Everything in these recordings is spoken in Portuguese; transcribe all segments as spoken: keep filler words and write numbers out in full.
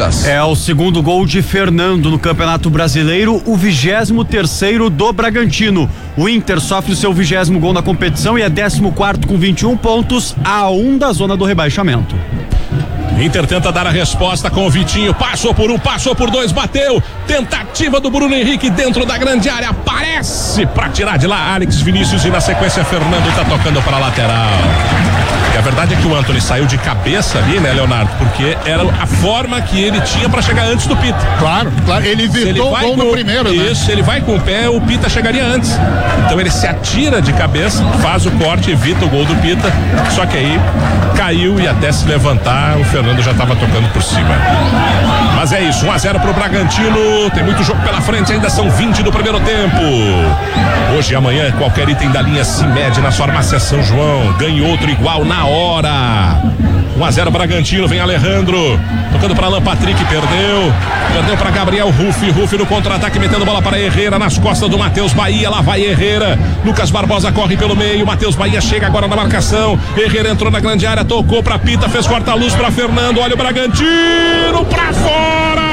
partidas. É o segundo gol de Fernando no Campeonato Brasileiro, o vigésimo terceiro do Bragantino. O Inter sofre o seu vigésimo gol na competição e é décimo quarto com vinte e um pontos, a um da zona do rebaixamento. Inter tenta dar a resposta com o Vitinho, passou por um, passou por dois, bateu, tentativa do Bruno Henrique dentro da grande área, aparece pra tirar de lá Alex Vinícius e na sequência Fernando tá tocando pra lateral. E a verdade é que o Antony saiu de cabeça ali, né, Leonardo? Porque era a forma que ele tinha pra chegar antes do Pita. Claro, claro, ele evitou o gol no primeiro, né? Isso, ele vai com o pé, o Pita chegaria antes. Então ele se atira de cabeça, faz o corte, evita o gol do Pita, só que aí caiu e até se levantar, o Fernando já estava tocando por cima. Mas é isso, um a zero pro Bragantino, tem muito jogo pela frente, ainda são vinte do primeiro tempo. Hoje e amanhã, qualquer item da linha se mede na farmácia São João, ganhe outro igual na hora. um a zero Bragantino, vem Alejandro, tocando para Alan Patrick, perdeu, perdeu para Gabriel Ruffi, Ruffi no contra-ataque, metendo bola para Herrera nas costas do Matheus Bahia, lá vai Herrera, Lucas Barbosa corre pelo meio, Matheus Bahia chega agora na marcação, Herrera entrou na grande área, tocou para Pita, fez corta-luz para Fernando, olha o Bragantino para fora!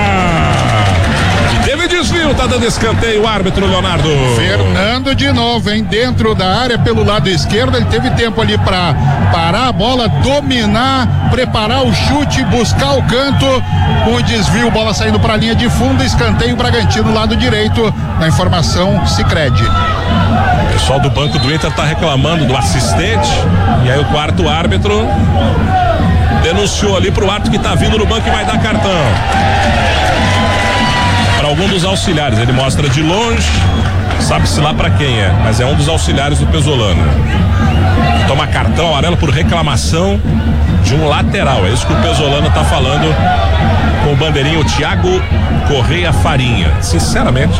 Teve desvio, tá dando escanteio o árbitro, Leonardo. Fernando de novo, hein? Dentro da área pelo lado esquerdo, ele teve tempo ali pra parar a bola, dominar, preparar o chute, buscar o canto, com o desvio, bola saindo pra linha de fundo, escanteio Bragantino, lado direito, na informação Sicredi. O pessoal do banco do Inter tá reclamando do assistente, e aí o quarto árbitro denunciou ali pro árbitro que tá vindo no banco e vai dar cartão. Para algum dos auxiliares, ele mostra de longe, sabe-se lá para quem é, mas é um dos auxiliares do Pesolano. Toma cartão amarelo por reclamação de um lateral, é isso que o Pesolano tá falando com o bandeirinho, o Thiago Correia Farinha. Sinceramente,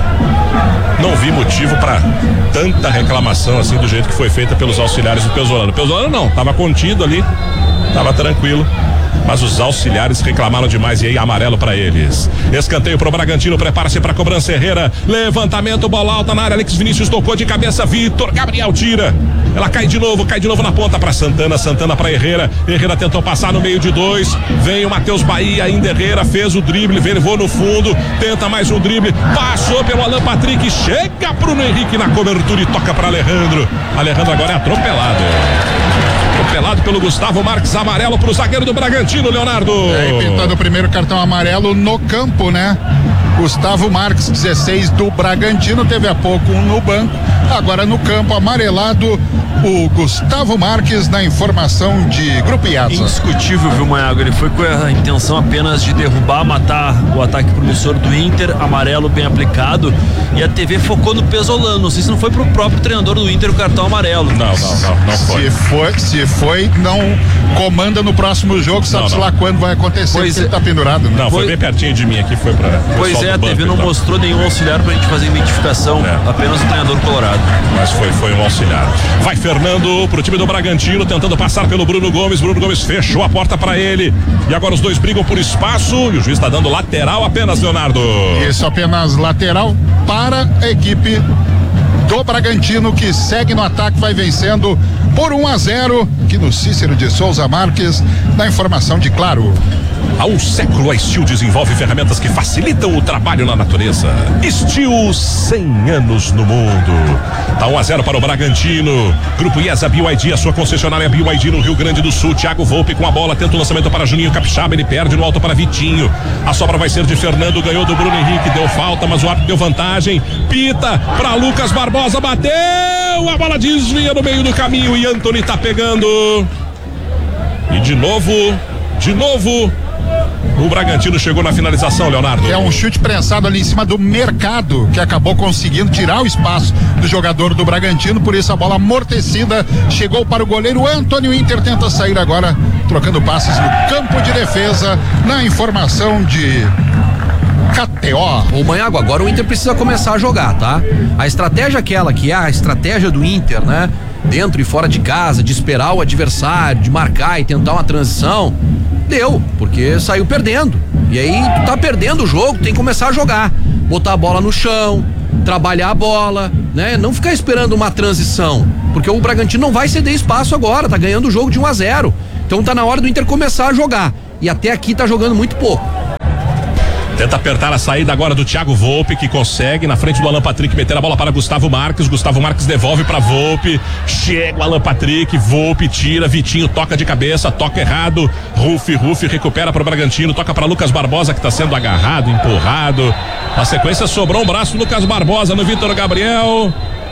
não vi motivo para tanta reclamação assim do jeito que foi feita pelos auxiliares do Pesolano. O Pesolano não, tava contido ali, tava tranquilo. Mas os auxiliares reclamaram demais e aí amarelo para eles. Escanteio pro Bragantino, prepara-se para cobrança Herrera. Levantamento, bola alta na área. Alex Vinícius tocou de cabeça, Vitor Gabriel tira. Ela cai de novo, cai de novo na ponta para Santana. Santana para Herrera. Herrera tentou passar no meio de dois. Vem o Matheus Bahia, ainda Herrera fez o drible, levou no fundo. Tenta mais um drible. Passou pelo Alan Patrick. Chega Bruno Henrique na cobertura e toca para Alejandro. Alejandro agora é atropelado. Atropelado pelo Gustavo Marques, amarelo pro zagueiro do Bragantino, Leonardo. É, e pintando o primeiro cartão amarelo no campo, né? Gustavo Marques, dezesseis do Bragantino, teve há pouco um no banco, agora no campo, amarelado, o Gustavo Marques, na informação de Grupo Iasa. Indiscutível, viu, Maiago? Ele foi com a intenção apenas de derrubar, matar o ataque promissor do Inter, amarelo bem aplicado, e a T V focou no Pesolano. Não sei se não foi pro próprio treinador do Inter o cartão amarelo. Não, não, não, não foi. Se foi, se foi, não comanda no próximo jogo, sabe-se lá quando vai acontecer, pois porque é. ele tá pendurado, né? Não, foi Pois- bem pertinho de mim aqui, foi pra. Pois é, a T V não mostrou nenhum auxiliar pra gente fazer identificação, É. apenas o treinador colorado. Mas foi, foi um auxiliar. Vai Fernando pro time do Bragantino, tentando passar pelo Bruno Gomes. Bruno Gomes fechou a porta pra ele. E agora os dois brigam por espaço. E o juiz tá dando lateral apenas, Leonardo. Isso, apenas lateral para a equipe do Bragantino, que segue no ataque, vai vencendo por um a zero, aqui no Cícero de Souza Marques, na informação de Claro. Há um século a Steel desenvolve ferramentas que facilitam o trabalho na natureza. Steel, cem anos no mundo. Tá um a zero para o Bragantino. Grupo IESA B Y D, a sua concessionária B Y D no Rio Grande do Sul. Thiago Volpe com a bola, tenta o lançamento para Juninho Capixaba, ele perde no alto para Vitinho. A sobra vai ser de Fernando, ganhou do Bruno Henrique, deu falta, mas o árbitro deu vantagem. Pita para Lucas Barbosa, bateu, a bola desvia no meio do caminho e Antony tá pegando. E de novo, de novo, o Bragantino chegou na finalização, Leonardo. É um chute prensado ali em cima do Mercado, que acabou conseguindo tirar o espaço do jogador do Bragantino, por isso a bola amortecida chegou para o goleiro Antony. O Inter tenta sair agora, trocando passes no campo de defesa, na informação de K T O. Ô Manhago, agora o Inter precisa começar a jogar, tá? A estratégia aquela que é a estratégia do Inter, né? Dentro e fora de casa, de esperar o adversário, de marcar e tentar uma transição, deu, porque saiu perdendo. E aí tu tá perdendo o jogo, tem que começar a jogar, botar a bola no chão, trabalhar a bola, né? Não ficar esperando uma transição, porque o Bragantino não vai ceder espaço agora, tá ganhando o jogo de um a zero. Então tá na hora do Inter começar a jogar. E até aqui tá jogando muito pouco. Tenta apertar a saída agora do Thiago Volpe, que consegue na frente do Alan Patrick meter a bola para Gustavo Marques. Gustavo Marques devolve para Volpe. Chega o Alan Patrick, Volpe tira, Vitinho toca de cabeça, toca errado. Rufi, Rufi recupera para o Bragantino, toca para Lucas Barbosa, que está sendo agarrado, empurrado. Na sequência sobrou um braço do Lucas Barbosa no Vitor Gabriel.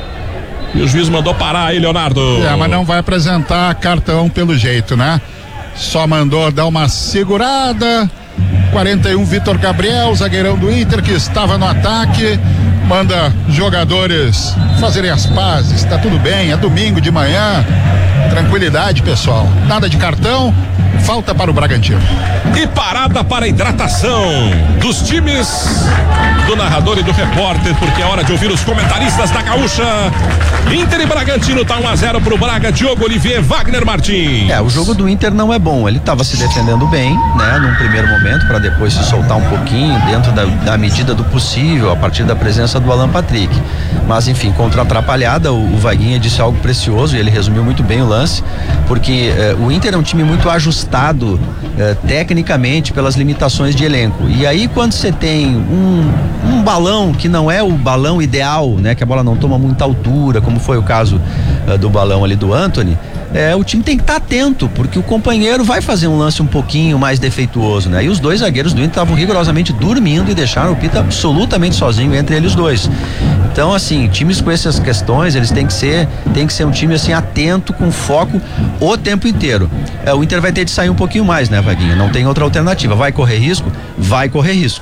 E o juiz mandou parar aí, Leonardo. É, mas não vai apresentar cartão pelo jeito, né? Só mandou dar uma segurada. quarenta e um, Vitor Gabriel, zagueirão do Inter, que estava no ataque, manda jogadores fazerem as pazes, tá tudo bem, é domingo de manhã, tranquilidade, pessoal, nada de cartão, falta para o Bragantino. E parada para a hidratação dos times, do narrador e do repórter, porque é hora de ouvir os comentaristas da Gaúcha. Inter e Bragantino tá um a zero pro Braga, Diogo Olivier, Wagner Martins. É, o jogo do Inter não é bom, ele estava se defendendo bem, né, num primeiro momento, para depois se soltar um pouquinho dentro da, da medida do possível, a partir da presença do Alan Patrick. Mas enfim, contra a atrapalhada, o, o Vaguinha disse algo precioso e ele resumiu muito bem o lance, porque eh, o Inter é um time muito ajustado eh, tecnicamente pelas limitações de elenco. E aí quando você tem um, um balão que não é o balão ideal, né, que a bola não toma muita altura, como foi o caso uh, do balão ali do Antony, é, o time tem que estar atento, porque o companheiro vai fazer um lance um pouquinho mais defeituoso, né? E os dois zagueiros do Inter estavam rigorosamente dormindo e deixaram o Pita absolutamente sozinho entre eles dois. Então, assim, times com essas questões, eles têm que ser, tem que ser um time assim atento, com foco o tempo inteiro. É, o Inter vai ter de sair um pouquinho mais, né, Vaguinha? Não tem outra alternativa. Vai correr risco? Vai correr risco.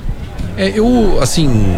É, eu, assim,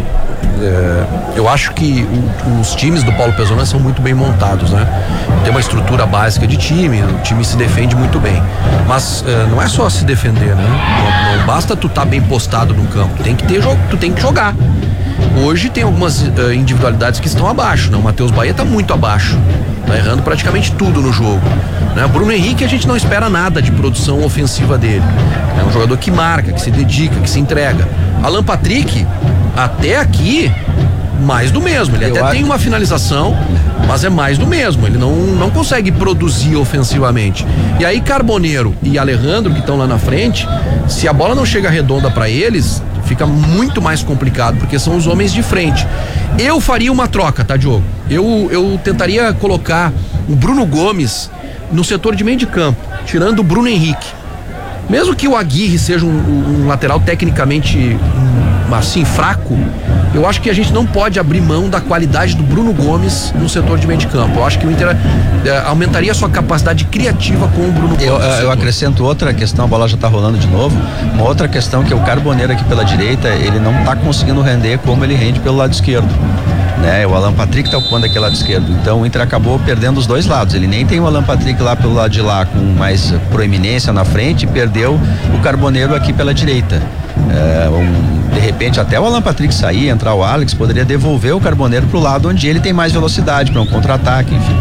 é, eu acho que o, os times do Paulo Pesolano são muito bem montados, né? Tem uma estrutura básica de time, o time se defende muito bem. Mas é, não é só se defender, né? Não, não basta tu estar tá bem postado no campo, tu tem que ter jogo, tu tem que jogar. Hoje tem algumas uh, individualidades que estão abaixo, né? O Matheus Bahia tá muito abaixo, tá errando praticamente tudo no jogo, né? Bruno Henrique, a gente não espera nada de produção ofensiva dele, é um jogador que marca, que se dedica, que se entrega. Alan Patrick, até aqui, mais do mesmo, ele Eu até acho... tem uma finalização, mas é mais do mesmo, ele não, não consegue produzir ofensivamente. E aí Carboneiro e Alejandro, que estão lá na frente, se a bola não chega redonda para eles, fica muito mais complicado, porque são os homens de frente. Eu faria uma troca, tá, Diogo? Eu, eu tentaria colocar o Bruno Gomes no setor de meio de campo, tirando o Bruno Henrique. Mesmo que o Aguirre seja um, um lateral tecnicamente um, assim, fraco, eu acho que a gente não pode abrir mão da qualidade do Bruno Gomes no setor de meio de campo. Eu acho que o Inter é, aumentaria a sua capacidade criativa com o Bruno Gomes. Eu, eu acrescento outra questão, a bola já tá rolando de novo. Uma outra questão, que é o Carboneiro aqui pela direita, ele não tá conseguindo render como ele rende pelo lado esquerdo, né? O Alan Patrick tá ocupando aquele lado esquerdo, então o Inter acabou perdendo os dois lados. Ele nem tem o Alan Patrick lá pelo lado de lá com mais proeminência na frente, e perdeu o Carboneiro aqui pela direita. É, um, de repente até o Alan Patrick sair, entrar o Alex, poderia devolver o Carboneiro pro lado onde ele tem mais velocidade para um contra-ataque, enfim.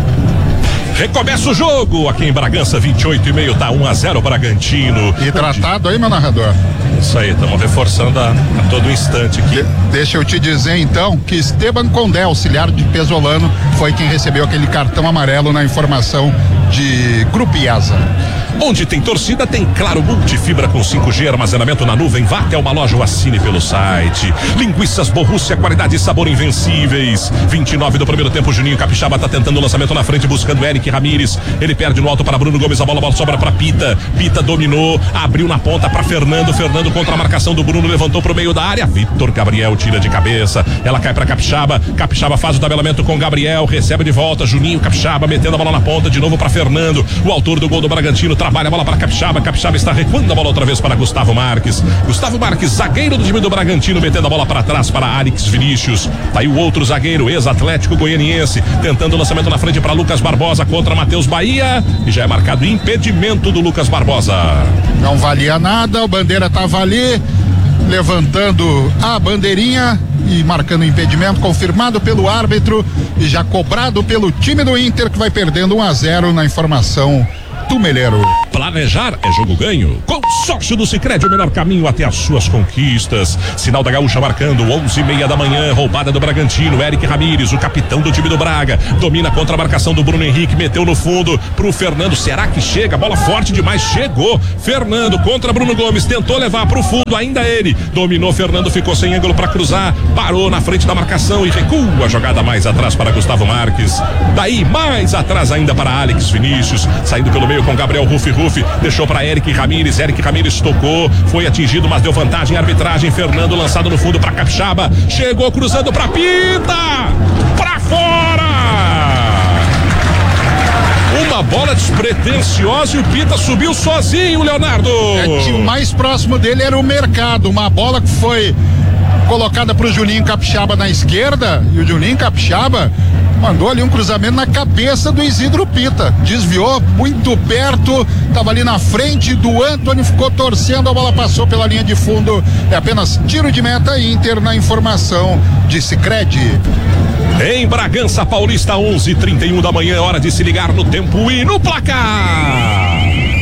Recomeça o jogo aqui em Bragança, vinte e oito e meio, tá um a zero Bragantino. E tratado aí, meu narrador. Isso aí, estamos reforçando a, a todo instante aqui. De, deixa eu te dizer então que Esteban Condé, auxiliar de Pesolano, foi quem recebeu aquele cartão amarelo na informação de Grupo IASA. Onde tem torcida, tem Claro Multifibra com cinco G, armazenamento na nuvem. Vá até uma loja ou assine pelo site. Linguiças Borrússia, qualidade e sabor invencíveis. vinte e nove do primeiro tempo, Juninho Capixaba tá tentando o lançamento na frente, buscando Eric Ramires. Ele perde no alto para Bruno Gomes, a bola, a bola sobra para Pita. Pita dominou, abriu na ponta para Fernando. Fernando contra a marcação do Bruno, levantou pro meio da área. Vitor Gabriel tira de cabeça. Ela cai para Capixaba. Capixaba faz o tabelamento com Gabriel, recebe de volta. Juninho Capixaba metendo a bola na ponta de novo para Fernando. O autor do gol do Bragantino trabalha a bola para Capixaba. Capixaba está recuando a bola outra vez para Gustavo Marques. Gustavo Marques, zagueiro do time do Bragantino, metendo a bola para trás para Alex Vinícius. Tá aí o outro zagueiro, ex-atlético goianiense, tentando o lançamento na frente para Lucas Barbosa contra Matheus Bahia. E já é marcado impedimento do Lucas Barbosa. Não valia nada, o Bandeira tava ali, levantando a bandeirinha e marcando impedimento, confirmado pelo árbitro e já cobrado pelo time do Inter, que vai perdendo um a zero na informação do Meleiro. Planejar é jogo ganho. Consórcio do Sicredi, o melhor caminho até as suas conquistas. Sinal da Gaúcha marcando onze e meia da manhã. Roubada do Bragantino. Eric Ramírez, o capitão do time do Braga, domina contra a marcação do Bruno Henrique, meteu no fundo pro Fernando. Será que chega? Bola forte demais, chegou. Fernando contra Bruno Gomes, tentou levar pro fundo, ainda ele dominou. Fernando ficou sem ângulo para cruzar, parou na frente da marcação e recua a jogada mais atrás para Gustavo Marques. Daí mais atrás ainda para Alex Vinícius, saindo pelo meio com Gabriel Rufi Rufi, deixou para Eric Ramírez. Eric Ramírez tocou, foi atingido, mas deu vantagem. Arbitragem, Fernando lançado no fundo para Capixaba, chegou cruzando para Pita, para fora. Uma bola despretensiosa e o Pita subiu sozinho, Leonardo. É que o mais próximo dele era o Mercado, uma bola que foi colocada pro Juninho Capixaba na esquerda, e o Juninho Capixaba mandou ali um cruzamento na cabeça do Isidro Pita, desviou muito perto, estava ali na frente do Antony, ficou torcendo, a bola passou pela linha de fundo. É apenas tiro de meta. Inter na informação de Sicredi. Em Bragança Paulista, onze e trinta e um da manhã, hora de se ligar no tempo e no placar.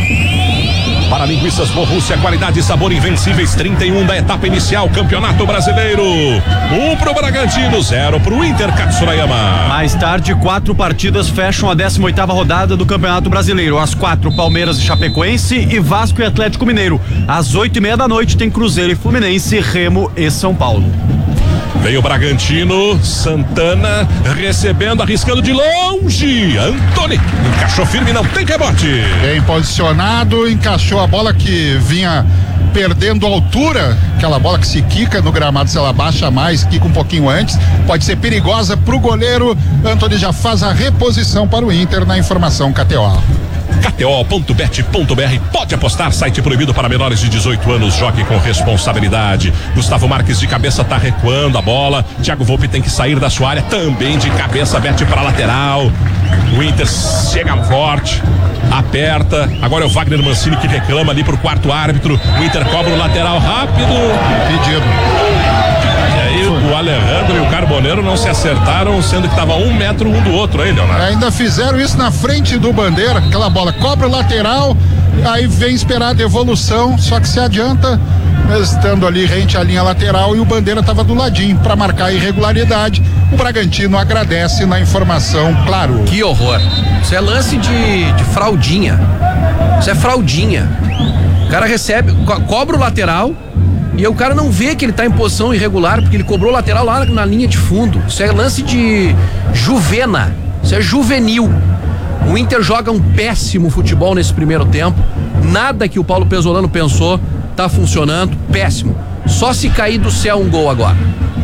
Para Linguiças Borrússia, qualidade e sabor invencíveis. Trinta e um da etapa inicial, Campeonato Brasileiro. Um pro Bragantino, zero pro Inter Katsurayama. Mais tarde, quatro partidas fecham a décima oitava rodada do Campeonato Brasileiro. Às quatro, Palmeiras e Chapecoense e Vasco e Atlético Mineiro. Às oito e meia da noite tem Cruzeiro e Fluminense, Remo e São Paulo. Veio o Bragantino, Santana recebendo, arriscando de longe. Antony encaixou firme, não tem rebote. Bem posicionado, encaixou a bola que vinha perdendo altura, aquela bola que se quica no gramado, se ela baixa mais, quica um pouquinho antes, pode ser perigosa pro goleiro. Antony já faz a reposição para o Inter na informação K T O. K T O ponto bet ponto B R, pode apostar, site proibido para menores de dezoito anos, jogue com responsabilidade. Gustavo Marques de cabeça tá recuando a bola, Thiago Volpe tem que sair da sua área, também de cabeça, verte para lateral. O Inter chega forte, aperta, agora é o Wagner Mancini que reclama ali pro quarto árbitro. O Inter cobra o lateral rápido, pedido. E aí o Alejandro e o Carboneiro não se acertaram, sendo que tava um metro um do outro aí, Leonardo. Ainda fizeram isso na frente do Bandeira, aquela bola cobra o lateral, aí vem esperar a devolução, só que se adianta, estando ali rente à linha lateral, e o Bandeira estava do ladinho para marcar a irregularidade. O Bragantino agradece na informação, claro. Que horror. Isso é lance de, de fraldinha. Isso é fraldinha. O cara recebe, co- cobra o lateral e o cara não vê que ele tá em posição irregular porque ele cobrou o lateral lá na, na linha de fundo. Isso é lance de juvena. Isso é juvenil. O Inter joga um péssimo futebol nesse primeiro tempo. Nada que o Paulo Pesolano pensou tá funcionando. Péssimo. Só se cair do céu um gol agora.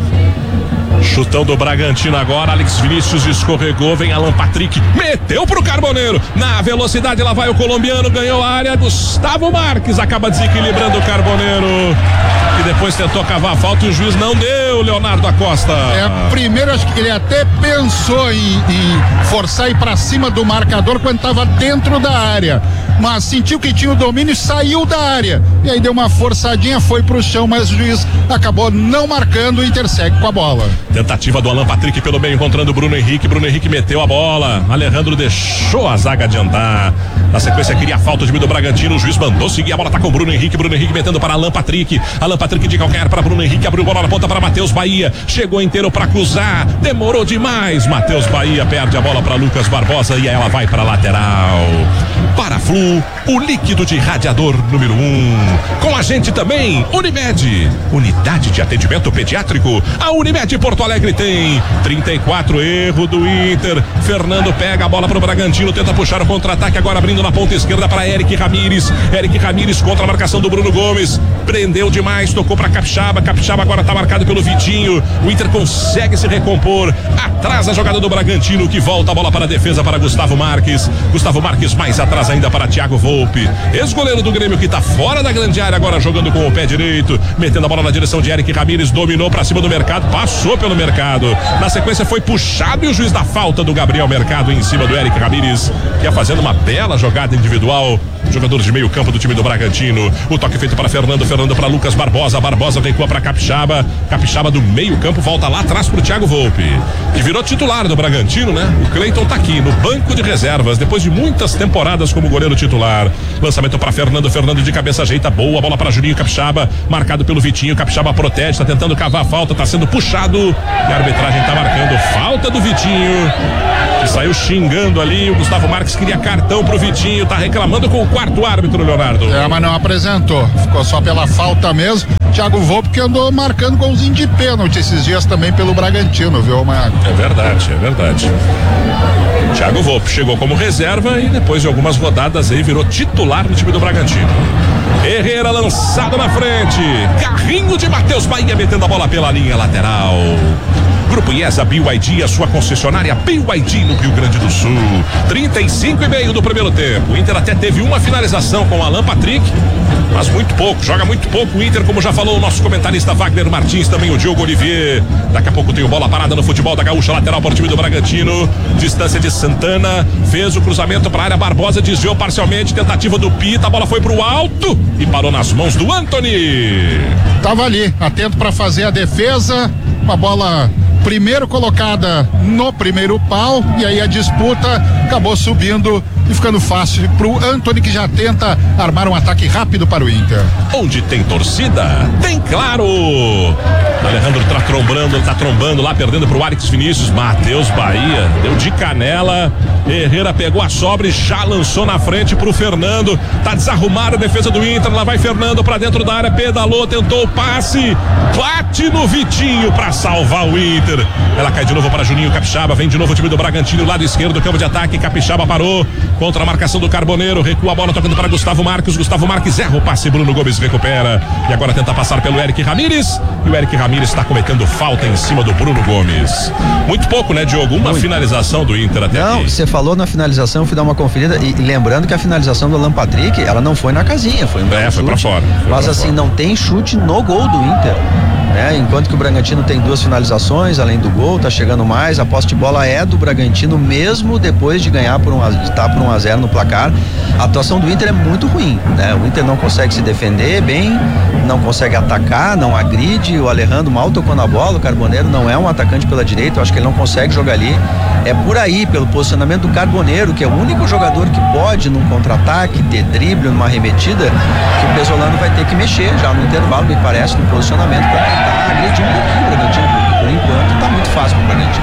Chutão do Bragantino agora, Alex Vinícius escorregou, vem Alan Patrick, meteu pro Carboneiro, na velocidade lá vai o colombiano, ganhou a área, Gustavo Marques acaba desequilibrando o Carboneiro, e depois tentou cavar a falta e o juiz não deu, Leonardo Acosta. É, primeiro acho que ele até pensou em, em forçar ir pra cima do marcador quando tava dentro da área, mas sentiu que tinha o domínio e saiu da área, e aí deu uma forçadinha, foi pro chão, mas o juiz acabou não marcando e intersegue com a bola. Tentativa do Alan Patrick pelo meio, encontrando o Bruno Henrique. Bruno Henrique meteu a bola. Alejandro deixou a zaga adiantar. Na sequência, queria a falta, o time do Bragantino. O juiz mandou seguir. A bola tá com o Bruno Henrique. Bruno Henrique metendo para Alan Patrick. Alan Patrick de calcanhar para Bruno Henrique. Abriu bola na ponta para Matheus Bahia. Chegou inteiro para cruzar. Demorou demais. Matheus Bahia perde a bola para Lucas Barbosa e aí ela vai para lateral. Paraflu, o líquido de radiador número um. Com a gente também, Unimed. Unidade de atendimento pediátrico. A Unimed Porto Alegre tem trinta e quatro, erro do Inter. Fernando pega a bola pro Bragantino, tenta puxar o contra-ataque, agora abrindo na ponta esquerda para Eric Ramírez. Eric Ramírez contra a marcação do Bruno Gomes. Prendeu demais, tocou para Capixaba. Capixaba agora tá marcado pelo Vitinho. O Inter consegue se recompor. Atrás a jogada do Bragantino, que volta a bola para a defesa para Gustavo Marques. Gustavo Marques mais atrás ainda para Thiago Volpe. Ex-goleiro do Grêmio que tá fora da grande área, agora jogando com o pé direito, metendo a bola na direção de Eric Ramírez, dominou para cima do Mercado, passou pelo Mercado. Na sequência foi puxado e o juiz da falta do Gabriel Mercado em cima do Eric Ramírez, que ia fazendo uma bela jogada individual. Jogadores de meio campo do time do Bragantino. O toque feito para Fernando, Fernando para Lucas Barbosa. Barbosa recua para Capixaba. Capixaba do meio campo volta lá atrás pro Thiago Volpe, que virou titular do Bragantino, né? O Cleiton tá aqui no banco de reservas depois de muitas temporadas como goleiro titular. titular. Lançamento para Fernando, Fernando de cabeça ajeita, boa bola para Juninho Capixaba, marcado pelo Vitinho, Capixaba protege, tá tentando cavar a falta, tá sendo puxado e a arbitragem tá marcando falta do Vitinho, que saiu xingando ali. O Gustavo Marques queria cartão pro Vitinho, tá reclamando com o quarto árbitro, Leonardo. É, mas não apresentou, ficou só pela falta mesmo. Thiago Volpe que andou marcando golzinho de pênalti esses dias também pelo Bragantino, viu, Mago? É verdade, é verdade. Thiago Volpe chegou como reserva e depois de algumas rodadas aí virou titular no time do Bragantino. Herrera lançado na frente, carrinho de Matheus Bahia metendo a bola pela linha lateral. Grupo IESA B Y D, a sua concessionária B Y D no Rio Grande do Sul. trinta e cinco e meio do primeiro tempo. O Inter até teve uma finalização com Alan Patrick, mas muito pouco, joga muito pouco o Inter, como já falou o nosso comentarista Wagner Martins, também o Diogo Olivier. Daqui a pouco tem o bola parada no futebol da Gaúcha, lateral para o time do Bragantino. Distância de Santana, fez o cruzamento para a área, Barbosa desviou parcialmente, tentativa do Pita, a bola foi pro alto e parou nas mãos do Antony. Tava ali, atento para fazer a defesa, uma bola primeiro colocada no primeiro pau, e aí a disputa acabou subindo e ficando fácil pro Antony, que já tenta armar um ataque rápido para o Inter. Onde tem torcida, tem Claro. Alejandro tá trombando, tá trombando lá, perdendo pro Alex Vinícius. Matheus Bahia deu de canela, Herrera pegou a sobra e já lançou na frente pro Fernando. Tá desarrumada a defesa do Inter, lá vai Fernando pra dentro da área, pedalou, tentou o passe, bate no Vitinho pra salvar o Inter. Ela cai de novo para Juninho Capixaba, vem de novo o time do Bragantino, lado esquerdo do campo de ataque. Capixaba parou contra a marcação do Carboneiro, recua a bola tocando para Gustavo Marques. Gustavo Marques erra o passe, Bruno Gomes recupera e agora tenta passar pelo Eric Ramírez, e o Eric Ramírez está cometendo falta em cima do Bruno Gomes. Muito pouco, né, Diogo? Uma Muito. finalização do Inter até Não, aqui. Você falou na finalização, eu fui dar uma conferida e, e lembrando que a finalização do Alan Patrick, ela não foi na casinha, foi um É, foi pra fora. Foi mas pra assim, fora. não tem chute no gol do Inter. Né? Enquanto que o Bragantino tem duas finalizações, além do gol, tá chegando mais, a posse de bola é do Bragantino, mesmo depois de ganhar por um, de estar por um a zero no placar. A atuação do Inter é muito ruim, né? O Inter não consegue se defender bem, não consegue atacar, não agride. O Alejandro mal tocou na bola, o Carboneiro não é um atacante pela direita, eu acho que ele não consegue jogar ali. É por aí, pelo posicionamento do Carboneiro, que é o único jogador que pode, num contra-ataque, ter drible, numa arremetida, que o Pesolano vai ter que mexer já no intervalo, me parece, no posicionamento, para tentar agredir um pouquinho o Bragantino, porque por enquanto tá muito fácil pro Bragantino.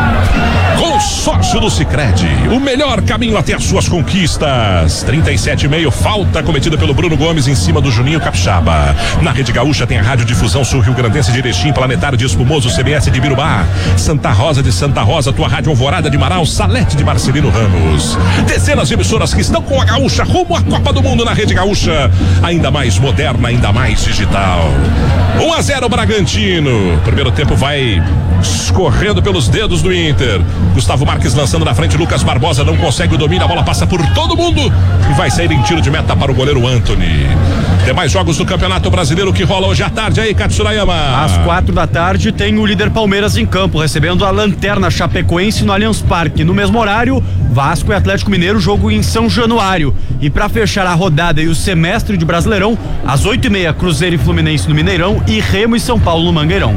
Consórcio do Sicredi, o melhor caminho até as suas conquistas. trinta e sete e meio, falta cometida pelo Bruno Gomes em cima do Juninho Capixaba. Na Rede Gaúcha tem a Rádio Difusão Sul Rio Grandense de Erechim, Planetário de Espumoso, C B S de Birubá, Santa Rosa de Santa Rosa, tua Rádio Alvorada de Manaus, Salete de Marcelino Ramos. Dezenas de emissoras que estão com a Gaúcha rumo à Copa do Mundo na Rede Gaúcha, ainda mais moderna, ainda mais digital. um a zero Bragantino. Primeiro tempo vai escorrendo pelos dedos do Inter. Gustavo Marques lançando na frente, Lucas Barbosa não consegue o domínio, a bola passa por todo mundo e vai sair em tiro de meta para o goleiro Antony. Demais jogos do Campeonato Brasileiro que rola hoje à tarde aí, Katsurayama. Às quatro da tarde tem o líder Palmeiras em campo, recebendo a Lanterna Chapecoense no Allianz Parque. No mesmo horário, Vasco e Atlético Mineiro, jogo em São Januário. E para fechar a rodada e o semestre de Brasileirão, às oito e meia, Cruzeiro e Fluminense no Mineirão e Remo e São Paulo no Mangueirão.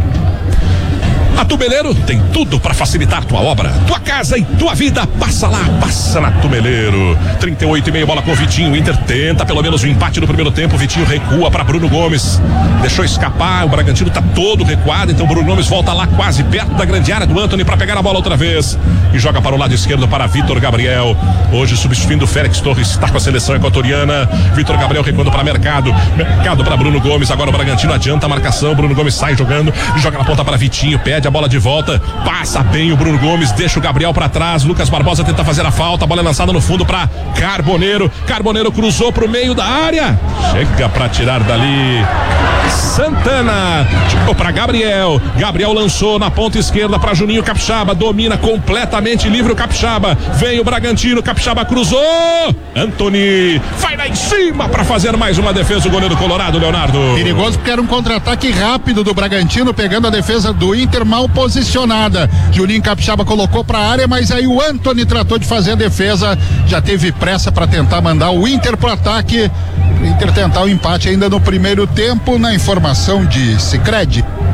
A Tumeleiro tem tudo para facilitar tua obra, tua casa e tua vida. Passa lá, passa na Tumeleiro. trinta e oito e meio, bola com o Vitinho. O Inter tenta pelo menos o um empate no primeiro tempo. O Vitinho recua para Bruno Gomes. Deixou escapar, o Bragantino tá todo recuado. Então Bruno Gomes volta lá quase perto da grande área do Antony para pegar a bola outra vez. E joga para o lado esquerdo para Vitor Gabriel. Hoje substituindo o Félix Torres, está com a seleção equatoriana. Vitor Gabriel recuando para Mercado. Mercado para Bruno Gomes. Agora o Bragantino adianta a marcação. Bruno Gomes sai jogando e joga na ponta para Vitinho. Pede a bola de volta, passa bem o Bruno Gomes, deixa o Gabriel pra trás, Lucas Barbosa tenta fazer a falta, a bola é lançada no fundo pra Carboneiro, Carboneiro cruzou pro meio da área, chega pra tirar dali Santana, tirou pra Gabriel, Gabriel lançou na ponta esquerda pra Juninho Capixaba, domina completamente livre o Capixaba, vem o Bragantino, Capixaba cruzou, Antony vai lá em cima pra fazer mais uma defesa, o goleiro colorado, Leonardo. Perigoso porque era um contra-ataque rápido do Bragantino, pegando a defesa do Inter mal posicionada. Juninho Capixaba colocou pra área, mas aí o Antony tratou de fazer a defesa, já teve pressa pra tentar mandar o Inter pro ataque. O Inter tentar o empate ainda no primeiro tempo, na informação de Sicredi.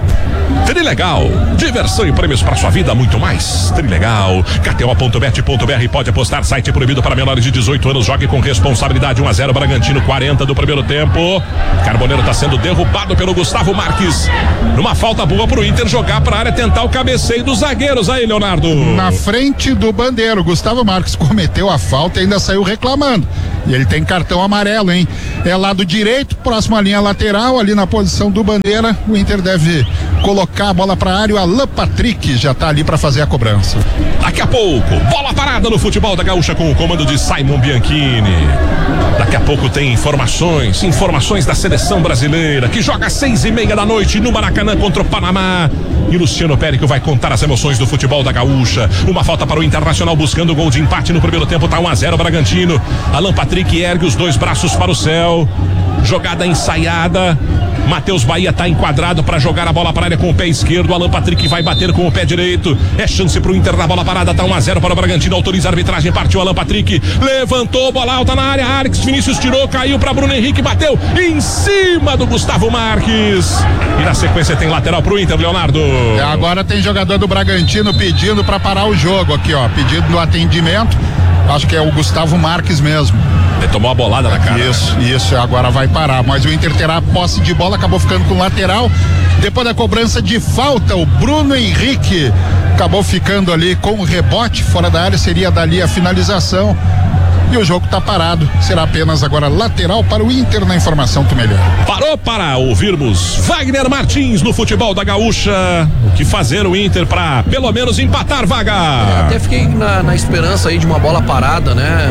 Trilegal, diversão e prêmios para sua vida, muito mais. Trilegal, K T O ponto bet ponto B R, pode apostar, site proibido para menores de dezoito anos, jogue com responsabilidade. Um a zero Bragantino, quarenta do primeiro tempo. Carboneiro está sendo derrubado pelo Gustavo Marques. Numa falta boa pro Inter jogar pra área, tentar o cabeceio dos zagueiros aí, Leonardo. Na frente do Bandeiro, Gustavo Marques cometeu a falta e ainda saiu reclamando. E ele tem cartão amarelo, hein? É lado direito, próximo à linha lateral, ali na posição do Bandeira. O Inter deve colocar a bola pra área. O Alan Patrick já tá ali pra fazer a cobrança. Daqui a pouco, bola parada no futebol da Gaúcha com o comando de Simon Bianchini. Daqui a pouco tem informações, informações da seleção brasileira, que joga às seis e meia da noite no Maracanã contra o Panamá. E Luciano Périco vai contar as emoções do futebol da Gaúcha. Uma falta para o Internacional buscando o gol de empate no primeiro tempo, tá um a zero Bragantino. Alan Patrick ergue os dois braços para o céu. Jogada ensaiada. Matheus Bahia tá enquadrado para jogar a bola para a área com o pé esquerdo. Alan Patrick vai bater com o pé direito. É chance pro Inter na bola parada, tá um a zero para o Bragantino. Autoriza a arbitragem, partiu Alan Patrick. Levantou, bola alta na área. Alex Vinícius tirou, caiu para Bruno Henrique, bateu em cima do Gustavo Marques. E na sequência tem lateral pro Inter, Leonardo. É, agora tem jogador do Bragantino pedindo para parar o jogo aqui, ó. Pedido do atendimento. Acho que é o Gustavo Marques mesmo. Ele tomou a bolada na cara. Isso, isso, agora vai parar. Mas o Inter terá posse de bola, acabou ficando com o lateral. Depois da cobrança de falta, o Bruno Henrique acabou ficando ali com o rebote. Fora da área seria dali a finalização. E o jogo tá parado. Será apenas agora lateral para o Inter na informação do melhor. Parou para ouvirmos Wagner Martins no futebol da Gaúcha. O que fazer o Inter para pelo menos empatar, Vaga? É, até fiquei na, na esperança aí de uma bola parada, né?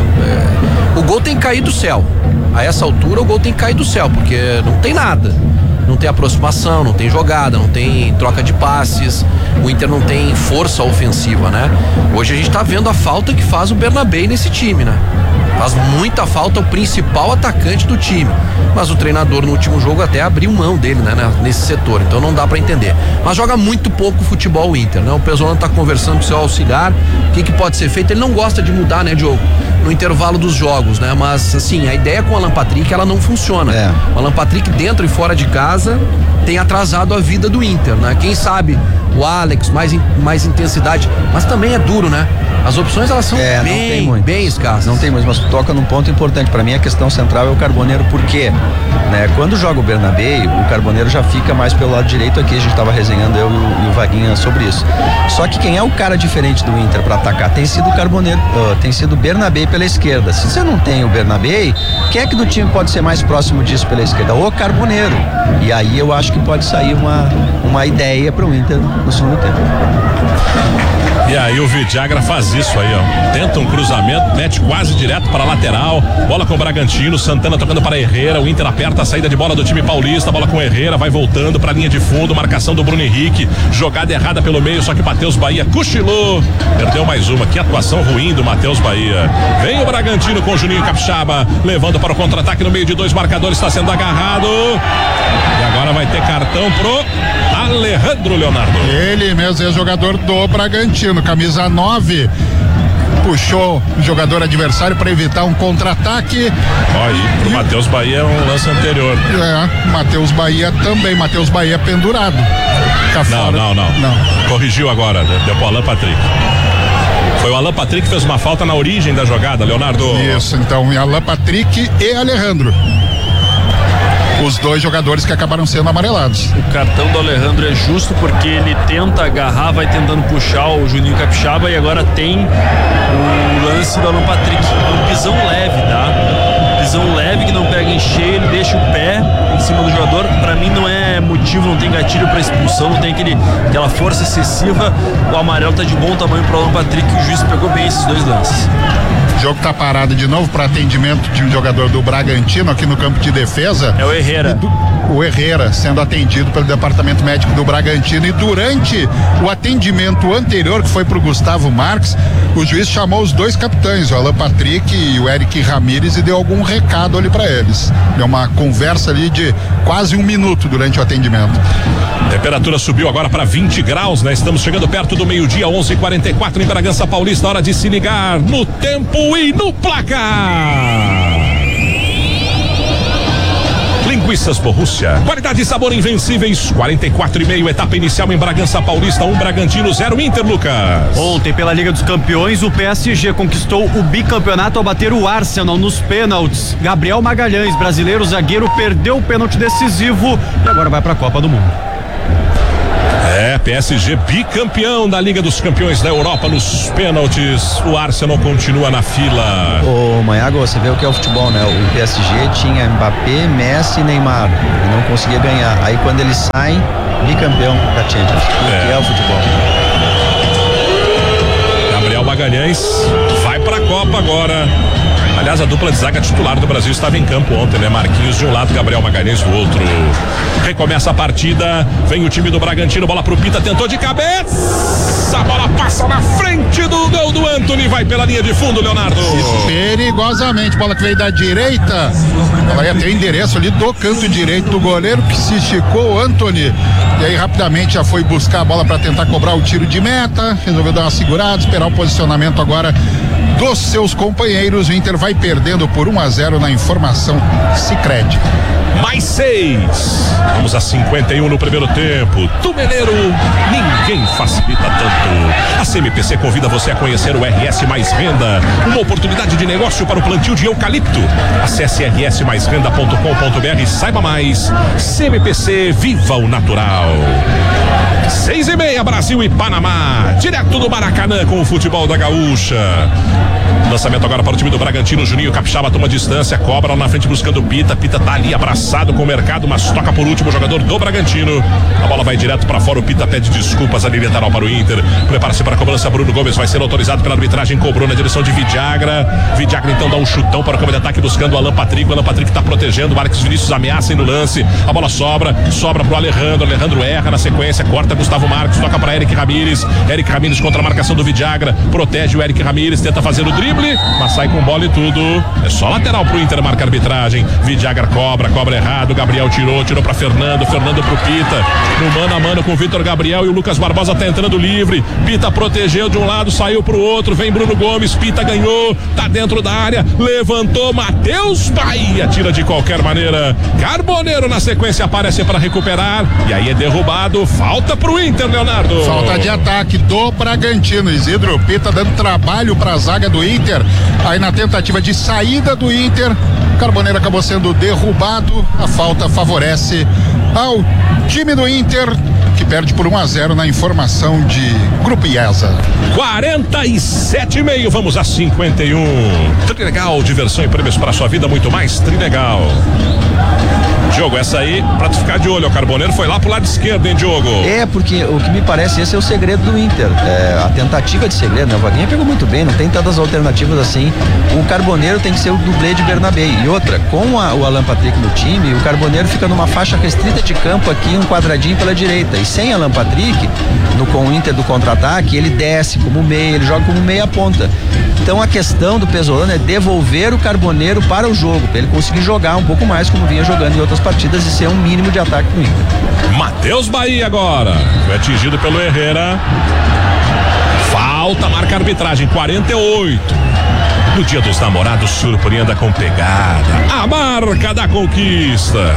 É, o gol tem que cair do céu. A essa altura o gol tem que cair do céu, porque não tem nada. Não tem aproximação, não tem jogada, não tem troca de passes. O Inter não tem força ofensiva, né? Hoje a gente tá vendo a falta que faz o Bernabé nesse time, né? Faz muita falta o principal atacante do time. Mas o treinador no último jogo até abriu mão dele, né? Nesse setor, então não dá pra entender. Mas joga muito pouco futebol o Inter, né? O Pesolano tá conversando com o seu auxiliar, o que que pode ser feito. Ele não gosta de mudar, né, Diogo? No intervalo dos jogos, né? Mas, assim, a ideia com o Alan Patrick, ela não funciona. É. O Alan Patrick dentro e fora de casa tem atrasado a vida do Inter, né? Quem sabe o Alex, mais, in, mais intensidade, mas também é duro, né? As opções, elas são é, bem, bem escassas. Não tem muito, mas toca num ponto importante. Pra mim, a questão central é o Carboneiro, por quê? Né? Quando joga o Bernabé, o Carboneiro já fica mais pelo lado direito aqui, a gente tava resenhando eu e o Vaguinha sobre isso. Só que quem é o cara diferente do Inter pra atacar tem sido o Carboneiro, uh, tem sido o Bernabé pela esquerda. Se você não tem o Bernabé, quem é que do time pode ser mais próximo disso pela esquerda? O Carboneiro. E aí eu acho que pode sair uma, uma ideia pro Inter no segundo tempo. E aí o Vidagra faz isso aí, ó. Tenta um cruzamento, mete quase direto para a lateral. Bola com o Bragantino, Santana tocando para Herrera. O Inter aperta a saída de bola do time paulista. Bola com Herrera, vai voltando para a linha de fundo. Marcação do Bruno Henrique. Jogada errada pelo meio, só que Matheus Bahia cochilou. Perdeu mais uma. Que atuação ruim do Matheus Bahia. Vem o Bragantino com o Juninho Capixaba, levando para o contra-ataque no meio de dois marcadores. Está sendo agarrado. E agora vai ter cartão pro Alejandro, Leonardo. Ele mesmo é jogador do Bragantino, camisa nove. Puxou o jogador adversário para evitar um contra-ataque. Ó, aí, o Matheus Bahia é um lance anterior. É, Matheus Bahia também. Matheus Bahia pendurado. Tá não, não, não, não. Corrigiu agora, deu pro Alan Patrick. Foi o Alan Patrick que fez uma falta na origem da jogada, Leonardo. Isso, então, Alan Patrick e Alejandro. Os dois jogadores que acabaram sendo amarelados. O cartão do Alejandro é justo porque ele tenta agarrar, vai tentando puxar o Juninho Capixaba e agora tem o lance do Alan Patrick. Um pisão leve, tá? Pisão leve que não pega em cheio, ele deixa o pé em cima do jogador. Pra mim não é motivo, não tem gatilho pra expulsão, não tem aquele, aquela força excessiva. O amarelo tá de bom tamanho pro Alan Patrick e o juiz pegou bem esses dois lances. O jogo tá parado de novo para atendimento de um jogador do Bragantino aqui no campo de defesa. É o Herrera. Do, o Herrera sendo atendido pelo departamento médico do Bragantino. E durante o atendimento anterior, que foi pro Gustavo Marques, o juiz chamou os dois capitães, o Alan Patrick e o Eric Ramírez, e deu algum recado ali para eles. Deu uma conversa ali de quase um minuto durante o atendimento. Temperatura subiu agora para vinte graus, né? Estamos chegando perto do meio-dia, onze e quarenta e quatro em Bragança Paulista. Hora de se ligar no tempo e no placar. Linguiças Borrússia. Qualidade e sabor invencíveis. quarenta e quatro e meio, etapa inicial em Bragança Paulista. um Bragantino, zero Inter, Lucas. Ontem, pela Liga dos Campeões, o P S G conquistou o bicampeonato ao bater o Arsenal nos pênaltis. Gabriel Magalhães, brasileiro zagueiro, perdeu o pênalti decisivo e agora vai pra Copa do Mundo. É, P S G bicampeão da Liga dos Campeões da Europa nos pênaltis. O Arsenal continua na fila. Ô, Maiago, você vê o que é o futebol, né? O P S G tinha Mbappé, Messi e Neymar. E não conseguia ganhar. Aí quando eles saem, bicampeão da Champions. O É. que é o futebol? Gabriel Magalhães vai pra Copa agora. Aliás, a dupla de zaga titular do Brasil estava em campo ontem, né? Marquinhos de um lado, Gabriel Magalhães do outro. Recomeça a partida, vem o time do Bragantino, bola pro Pita, tentou de cabeça, a bola passa na frente do gol do Antony, vai pela linha de fundo, Leonardo. Perigosamente, bola que veio da direita, ela ia ter o endereço ali do canto direito do goleiro, que se esticou, o Antony, e aí rapidamente já foi buscar a bola para tentar cobrar o tiro de meta, resolveu dar uma segurada, esperar o posicionamento agora dos seus companheiros. O Inter vai perdendo por um a zero na informação Sicredi. Mais seis. Vamos a cinquenta e um no primeiro tempo. Tumeleiro, ninguém facilita tanto. A C M P C convida você a conhecer o R S Mais Renda, uma oportunidade de negócio para o plantio de eucalipto. Acesse r s mais renda ponto com ponto b r e saiba mais. C M P C, viva o natural. Seis e meia, Brasil e Panamá, direto do Maracanã com o futebol da Gaúcha. Lançamento agora para o time do Bragantino. Juninho Capixaba toma distância, cobra lá na frente buscando o Pita. Pita tá ali abraçado com o mercado, mas toca por último o jogador do Bragantino. A bola vai direto para fora. O Pita pede desculpas ali lateral para o Inter. Prepara-se para a cobrança. Bruno Gomes vai ser autorizado pela arbitragem. Cobrou na direção de Vidagra. Vidagra então dá um chutão para o campo de ataque buscando o Alan Patrick. O Alan Patrick tá protegendo. O Marcos Vinícius ameaça no lance. A bola sobra, sobra pro Alejandro. Alejandro erra na sequência, corta Gustavo Marcos, toca para Eric Ramírez. Eric Ramírez contra a marcação do Vidagra. Protege o Eric Ramírez, tenta fazer o drible, mas sai com bola e tudo. É só lateral pro Inter, marca a arbitragem. Vidagra cobra, cobra errado. Gabriel tirou, tirou pra Fernando. Fernando pro Pita. No mano a mano com o Vitor Gabriel e o Lucas Barbosa tá entrando livre. Pita protegeu de um lado, saiu pro outro. Vem Bruno Gomes, Pita ganhou, tá dentro da área, levantou Matheus Bahia, tira de qualquer maneira. Carboneiro na sequência aparece para recuperar e aí é derrubado. Falta pro Inter, Leonardo. Falta de ataque do Bragantino. Isidro Pita dando trabalho pra zaga do Inter. Aí na tentativa de saída do Inter, Carboneiro acabou sendo derrubado. A falta favorece ao time do Inter, que perde por um a zero na informação de Grupo IESA. quarenta e sete e meio, vamos a cinquenta e um. Trilegal, diversão e prêmios para sua vida, muito mais Trilegal. Diogo, essa aí, pra tu ficar de olho, o Carboneiro foi lá pro lado esquerdo, hein, Diogo? É, porque o que me parece esse é o segredo do Inter, é, a tentativa de segredo, né? O Vaguinha pegou muito bem, não tem tantas alternativas assim. O Carboneiro tem que ser o dublê de Bernabé. E outra, com a, o Alan Patrick no time, o Carboneiro fica numa faixa restrita de campo aqui, um quadradinho pela direita. E sem Alan Patrick, no, com o Inter do contra-ataque, ele desce como meia, ele joga como meia ponta. Então a questão do Pesolano é devolver o Carboneiro para o jogo, para ele conseguir jogar um pouco mais como vinha jogando em outras partidas e ser um mínimo de ataque pro Inter. Matheus Bahia agora, foi atingido pelo Herrera. Falta, marca a arbitragem, quarenta e oito. No dia dos namorados, surpreenda com pegada. A marca da conquista.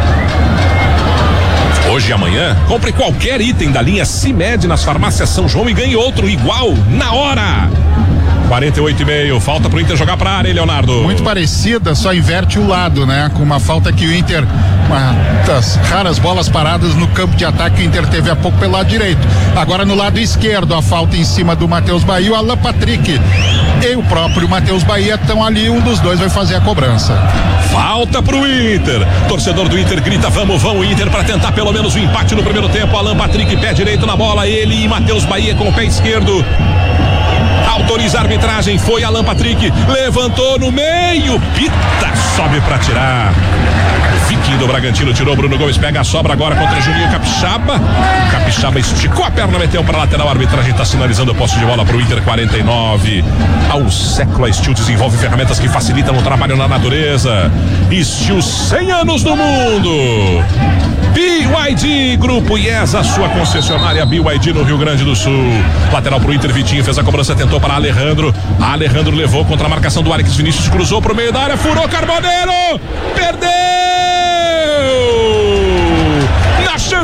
Hoje e amanhã, compre qualquer item da linha CIMED nas farmácias São João e ganhe outro igual na hora. quarenta e oito e meio, falta pro Inter jogar pra área, hein, Leonardo? Muito parecida, só inverte o lado, né? Com uma falta que o Inter, uma das raras bolas paradas no campo de ataque que o Inter teve há pouco pelo lado direito. Agora no lado esquerdo, a falta em cima do Matheus Bahia, o Alan Patrick e o próprio Matheus Bahia estão ali, um dos dois vai fazer a cobrança. Falta pro Inter. Torcedor do Inter grita: vamos, vamos, Inter, para tentar pelo menos o um empate no primeiro tempo. Alan Patrick, pé direito na bola, ele e Matheus Bahia com o pé esquerdo. Autoriza a arbitragem, foi Alan Patrick, levantou no meio, Pita sobe pra tirar. O Viking do Bragantino tirou, Bruno Gomes pega a sobra agora contra Juninho Capixaba. Capixaba esticou a perna, meteu pra lateral, a arbitragem tá sinalizando o posse de bola pro Inter. Quarenta e nove. Ao século, a Steel desenvolve ferramentas que facilitam o trabalho na natureza. Steel, cem anos no mundo. B Y D, Grupo IESA, sua concessionária B Y D no Rio Grande do Sul. Lateral pro Inter, Vitinho fez a cobrança, tentou para Alejandro. Alejandro levou contra a marcação do Alex Vinícius, cruzou pro meio da área, furou Carboneiro, perdeu!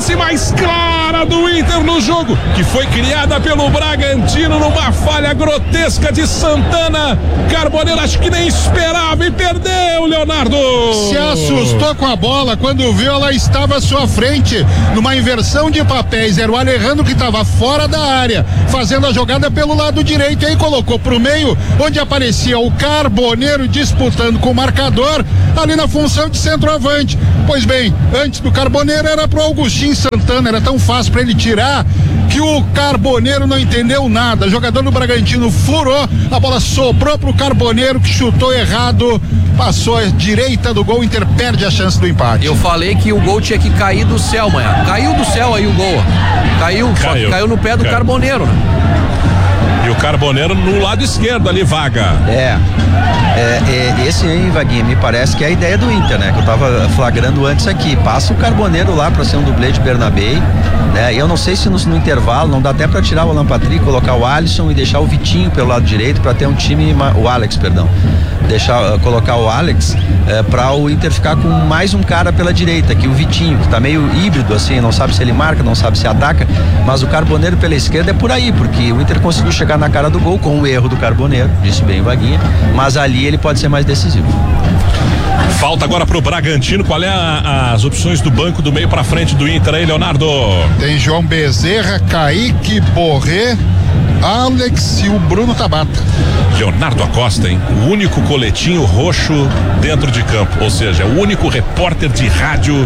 chance mais clara do Inter no jogo, que foi criada pelo Bragantino numa falha grotesca de Santana. Carboneiro acho que nem esperava e perdeu, Leonardo. Se assustou com a bola, quando viu ela estava à sua frente, numa inversão de papéis. Era o Alejandro que estava fora da área, fazendo a jogada pelo lado direito, e aí colocou pro meio, onde aparecia o Carboneiro disputando com o marcador, ali na função de centroavante. Pois bem, antes do Carboneiro era pro Augustinho Santana, era tão fácil para ele tirar que o Carboneiro não entendeu nada. O jogador do Bragantino furou, a bola sobrou pro Carboneiro, que chutou errado, passou à direita do gol. O Inter perde a chance do empate. Eu falei que o gol tinha que cair do céu, manhã. Caiu do céu aí o gol. Caiu, só que caiu no pé do Caiu. Carboneiro, né? E o Carboneiro no lado esquerdo ali, Vaga. É, é, é esse aí, Vaguinha, me parece que é a ideia do Inter, né? Que eu tava flagrando antes aqui. Passa o Carboneiro lá pra ser um dublê de Bernabei, né? E eu não sei se no, no intervalo não dá até pra tirar o Alan Patrick, colocar o Alisson e deixar o Vitinho pelo lado direito pra ter um time, o Alex, perdão. Deixar, uh, colocar o Alex uh, pra o Inter ficar com mais um cara pela direita, que o Vitinho, que tá meio híbrido assim, não sabe se ele marca, não sabe se ataca, mas o Carboneiro pela esquerda é por aí, porque o Inter conseguiu chegar na cara do gol com o erro do Carboneiro, disse bem o Vaguinha, mas ali ele pode ser mais decisivo. Falta agora pro Bragantino. Qual é a, as opções do banco do meio pra frente do Inter aí, Leonardo? Tem João Bezerra, Kaique, Borré, Alex e o Bruno Tabata. Leonardo Acosta, hein? O único coletinho roxo dentro de campo, ou seja, o único repórter de rádio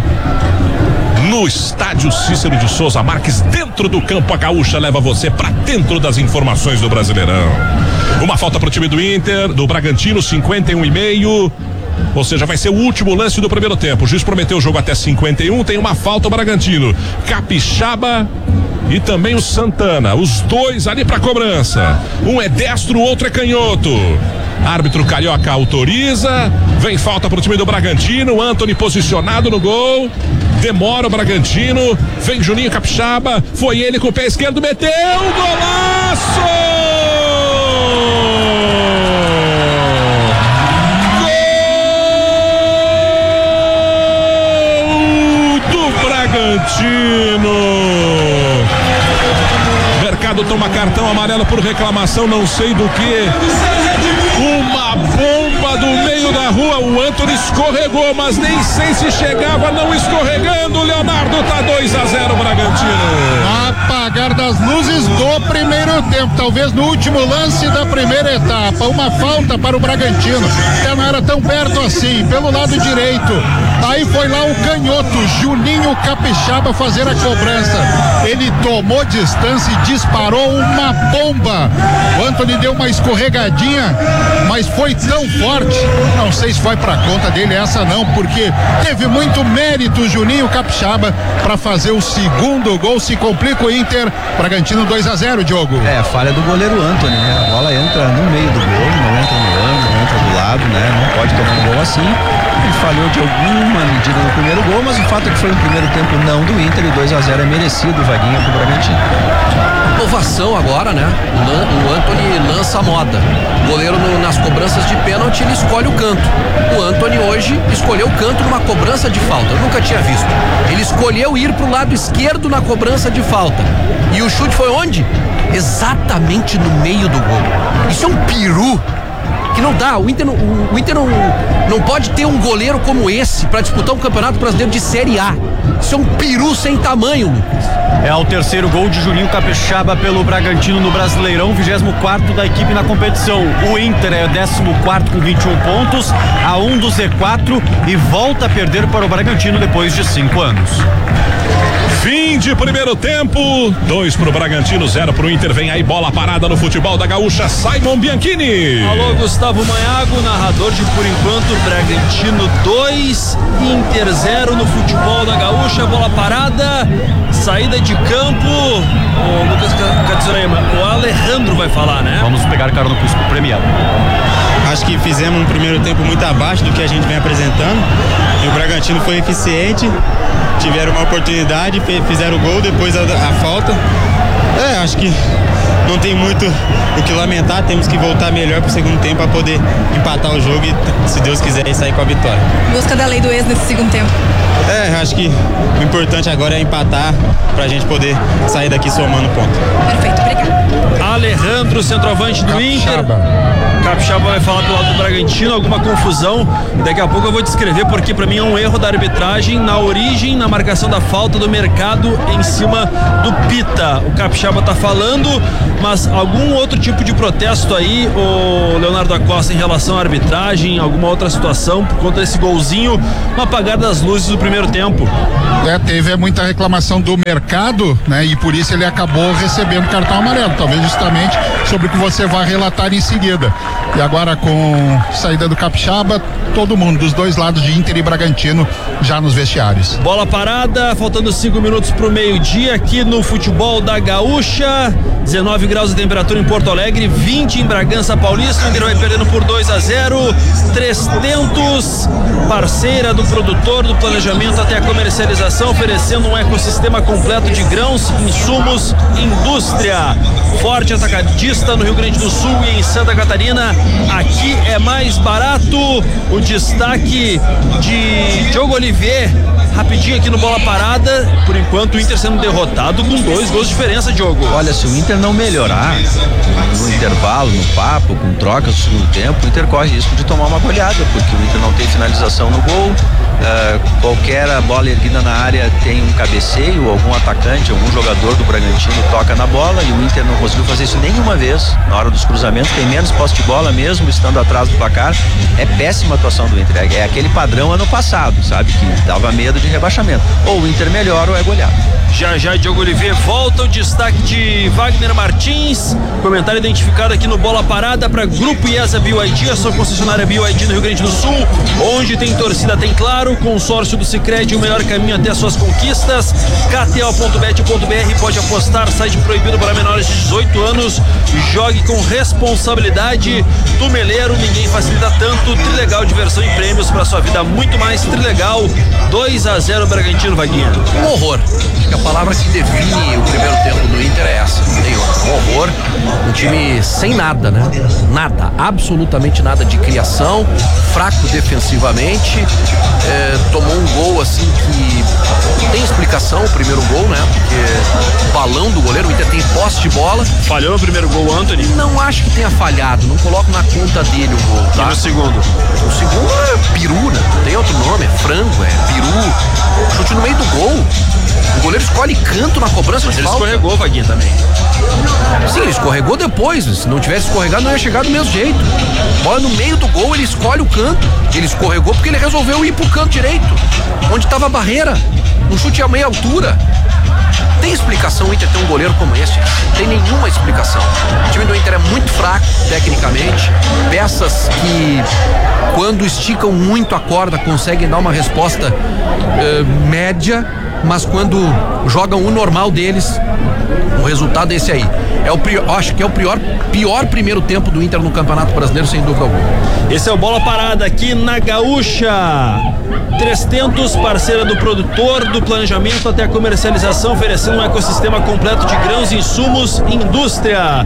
no estádio Cícero de Souza Marques, dentro do campo. A Gaúcha leva você pra dentro das informações do Brasileirão. Uma falta pro time do Inter, do Bragantino, cinquenta e um e meio. Ou seja, vai ser o último lance do primeiro tempo. O juiz prometeu o jogo até cinquenta e um. Tem uma falta o Bragantino. Capixaba e também o Santana. Os dois ali pra cobrança. Um é destro, o outro é canhoto. Árbitro carioca autoriza. Vem falta pro time do Bragantino. Antony posicionado no gol. Demora o Bragantino. Vem Juninho Capixaba. Foi ele com o pé esquerdo. Meteu golaço! Mercado toma cartão amarelo por reclamação, não sei do que. Uma bomba do meio da rua. O Antony escorregou, mas nem sei se chegava não escorregando. O Leonardo tá dois a zero Bragantino. Apagar das luzes do primeiro tempo, talvez no último lance da primeira etapa. Uma falta para o Bragantino. Até não era tão perto assim, pelo lado direito. Aí foi lá o canhoto Juninho Capixaba fazer a cobrança. Ele tomou distância e disparou uma bomba. O Antony deu uma escorregadinha, mas foi tão forte, não sei se foi pra conta dele essa não, porque teve muito mérito o Juninho Capixaba para fazer o segundo gol. Se complica o Inter. Bragantino dois a zero, Diogo. É, a falha do goleiro Antony, né? A bola entra no meio do gol, não entra no ângulo, não entra do lado, né? Não pode tomar um gol assim. Ele falhou de alguma medida no primeiro gol, mas o fato é que foi um primeiro tempo não do Inter, e dois a zero é merecido, Vaguinha, pro Bragantino. Inovação agora, né? O Antony lança a moda. O goleiro no, nas cobranças de pênalti, ele escolhe o canto. O Antony hoje escolheu o canto numa cobrança de falta. Eu nunca tinha visto. Ele escolheu ir pro lado esquerdo na cobrança de falta. E o chute foi onde? Exatamente no meio do gol. Isso é um peru que não dá. O Inter, não, o Inter não, não pode ter um goleiro como esse para disputar um campeonato brasileiro de Série A. Isso é um peru sem tamanho, Lucas. É o terceiro gol de Juninho Capixaba pelo Bragantino no Brasileirão, vigésimo quarto da equipe na competição. O Inter é décimo quarto com vinte e um pontos, a um do Z quatro, e volta a perder para o Bragantino depois de cinco anos. Fim de primeiro tempo, dois pro Bragantino, zero pro Inter. Vem aí bola parada no futebol da Gaúcha, Simon Bianchini. Alô, Gustavo Maiago, narrador de Por Enquanto. Bragantino dois, Inter zero no futebol da Gaúcha. Bola parada, saída de campo. O Lucas Katsurema, o Alejandro vai falar, né? Vamos pegar cara no Cusco premiado. Acho que fizemos um primeiro tempo muito abaixo do que a gente vem apresentando, e o Bragantino foi eficiente, tiveram uma oportunidade, fizeram o gol, depois a, a falta, É, acho que não tem muito o que lamentar, temos que voltar melhor pro segundo tempo para poder empatar o jogo e, se Deus quiser, sair com a vitória. Busca da lei do ex nesse segundo tempo. É, acho que o importante agora é empatar pra gente poder sair daqui somando ponto. Perfeito, obrigado. Alejandro, centroavante do Inter. Capixaba vai falar pelo lado do Bragantino, alguma confusão. Daqui a pouco eu vou descrever porque pra mim é um erro da arbitragem na origem, na marcação da falta do Mercado em cima do Pita. O Capixaba tá falando, mas algum outro tipo de protesto aí, o Leonardo Acosta, em relação à arbitragem, alguma outra situação por conta desse golzinho no apagar das luzes do primeiro tempo? É, teve muita reclamação do Mercado, né? E por isso ele acabou recebendo cartão amarelo, talvez justamente sobre o que você vai relatar em seguida. E agora com saída do Capixaba, todo mundo dos dois lados de Inter e Bragantino já nos vestiários. Bola parada, faltando cinco minutos pro meio-dia aqui no futebol da Gaúcha. dezenove graus de temperatura em Porto Alegre, vinte em Bragança Paulista. O Inter vai perdendo por dois a zero. trezentos, parceira do produtor, do planejamento até a comercialização, oferecendo um ecossistema completo de grãos, insumos, indústria. Forte atacadista no Rio Grande do Sul e em Santa Catarina. Aqui é mais barato. O destaque de Diogo Olivier, rapidinho aqui no Bola Parada. Por enquanto o Inter sendo derrotado com dois gols de diferença, Diogo. Olha, se o Inter não melhorar no intervalo, no papo, com trocas no segundo tempo, o Inter corre risco de tomar uma goleada, porque o Inter não tem finalização no gol. Uh, qualquer bola erguida na área tem um cabeceio, algum atacante, algum jogador do Bragantino toca na bola, e o Inter não conseguiu fazer isso nenhuma vez na hora dos cruzamentos. Tem menos posse de bola mesmo estando atrás do placar. É péssima a atuação do Inter, é aquele padrão ano passado, sabe, que dava medo de rebaixamento. Ou o Inter melhora ou é goleado. Já já Diogo Oliveira volta, o destaque de Wagner Martins, comentário identificado aqui no Bola Parada para Grupo IESA B Y D, a sua concessionária B Y D no Rio Grande do Sul, onde tem torcida, tem claro, consórcio do Sicredi, o melhor caminho até as suas conquistas. K T O ponto bet ponto B R, pode apostar, site proibido para menores de dezoito anos, jogue com responsabilidade. Tumeleiro, ninguém facilita tanto. Trilegal, diversão e prêmios para sua vida muito mais. Trilegal, dois a zero Bragantino, Vaguinha. Um horror. Acho que a palavra que define o primeiro tempo do Inter é essa, não tem outra. Um horror, um time sem nada, né? Nada, absolutamente nada de criação, fraco defensivamente, é, tomou um gol assim que tem explicação, o primeiro gol, né? Porque o balão do goleiro, o Inter tem posse de bola. Falhou no primeiro gol, Antony? Não acho que tenha falhado, não coloco na conta dele o gol, tá? E no segundo? O segundo é peru, né? Não tem outro nome, é frango, é peru. Chute no meio do gol. O goleiro escolhe canto na cobrança de falta. Ele escorregou, Vaguinha, também. Sim, ele escorregou depois. Se não tivesse escorregado, não ia chegar do mesmo jeito. Bola no meio do gol, ele escolhe o canto. Ele escorregou porque ele resolveu ir pro canto direito, onde estava a barreira. Um chute a meia altura. Tem explicação o Inter ter um goleiro como esse? Não tem nenhuma explicação. O time do Inter é muito fraco tecnicamente. Peças que, quando esticam muito a corda, conseguem dar uma resposta uh, média, mas quando jogam o normal deles, o resultado é esse aí. É o pior, acho que é o pior, pior primeiro tempo do Inter no Campeonato Brasileiro, sem dúvida alguma. Esse é o Bola Parada aqui na Gaúcha. trezentos, parceira do produtor, do planejamento até a comercialização, oferecendo um ecossistema completo de grãos, insumos, indústria.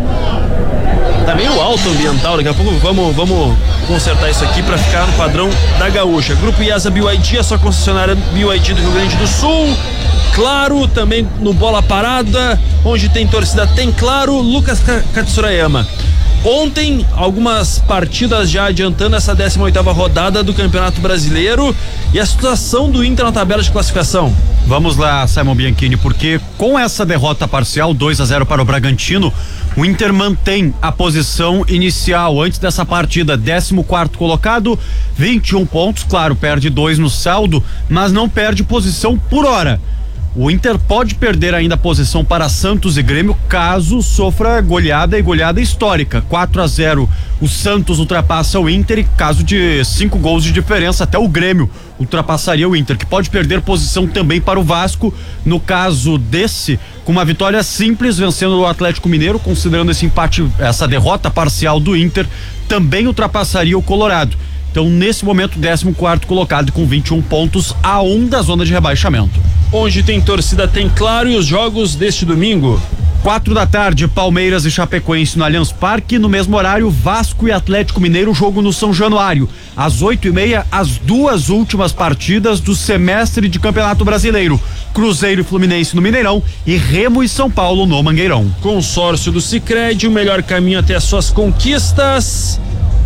Tá meio alto ambiental, daqui a pouco vamos, vamos consertar isso aqui para ficar no padrão da Gaúcha. Grupo IESA B Y D, a sua concessionária B Y D do Rio Grande do Sul. Claro, também no Bola Parada, onde tem torcida, tem Claro. Lucas Katsurayama. Ontem, algumas partidas já adiantando essa décima oitava rodada do Campeonato Brasileiro e a situação do Inter na tabela de classificação. Vamos lá, Simon Bianchini, porque com essa derrota parcial, dois a zero para o Bragantino, o Inter mantém a posição inicial antes dessa partida, décimo quarto colocado, vinte e um pontos, claro, perde dois no saldo, mas não perde posição por hora. O Inter pode perder ainda a posição para Santos e Grêmio caso sofra goleada e goleada histórica. quatro a zero o Santos ultrapassa o Inter e caso de cinco gols de diferença até o Grêmio ultrapassaria o Inter, que pode perder posição também para o Vasco no caso desse, com uma vitória simples vencendo o Atlético Mineiro, considerando esse empate, essa derrota parcial do Inter, também ultrapassaria o Colorado. Então, nesse momento, décimo quarto colocado com vinte e um pontos, a um da zona de rebaixamento. Onde tem torcida, tem Claro. E os jogos deste domingo? Quatro da tarde, Palmeiras e Chapecoense no Allianz Parque. No mesmo horário, Vasco e Atlético Mineiro, jogo no São Januário. Às oito e meia, as duas últimas partidas do semestre de Campeonato Brasileiro. Cruzeiro e Fluminense no Mineirão e Remo e São Paulo no Mangueirão. Consórcio do Sicredi, o melhor caminho até as suas conquistas.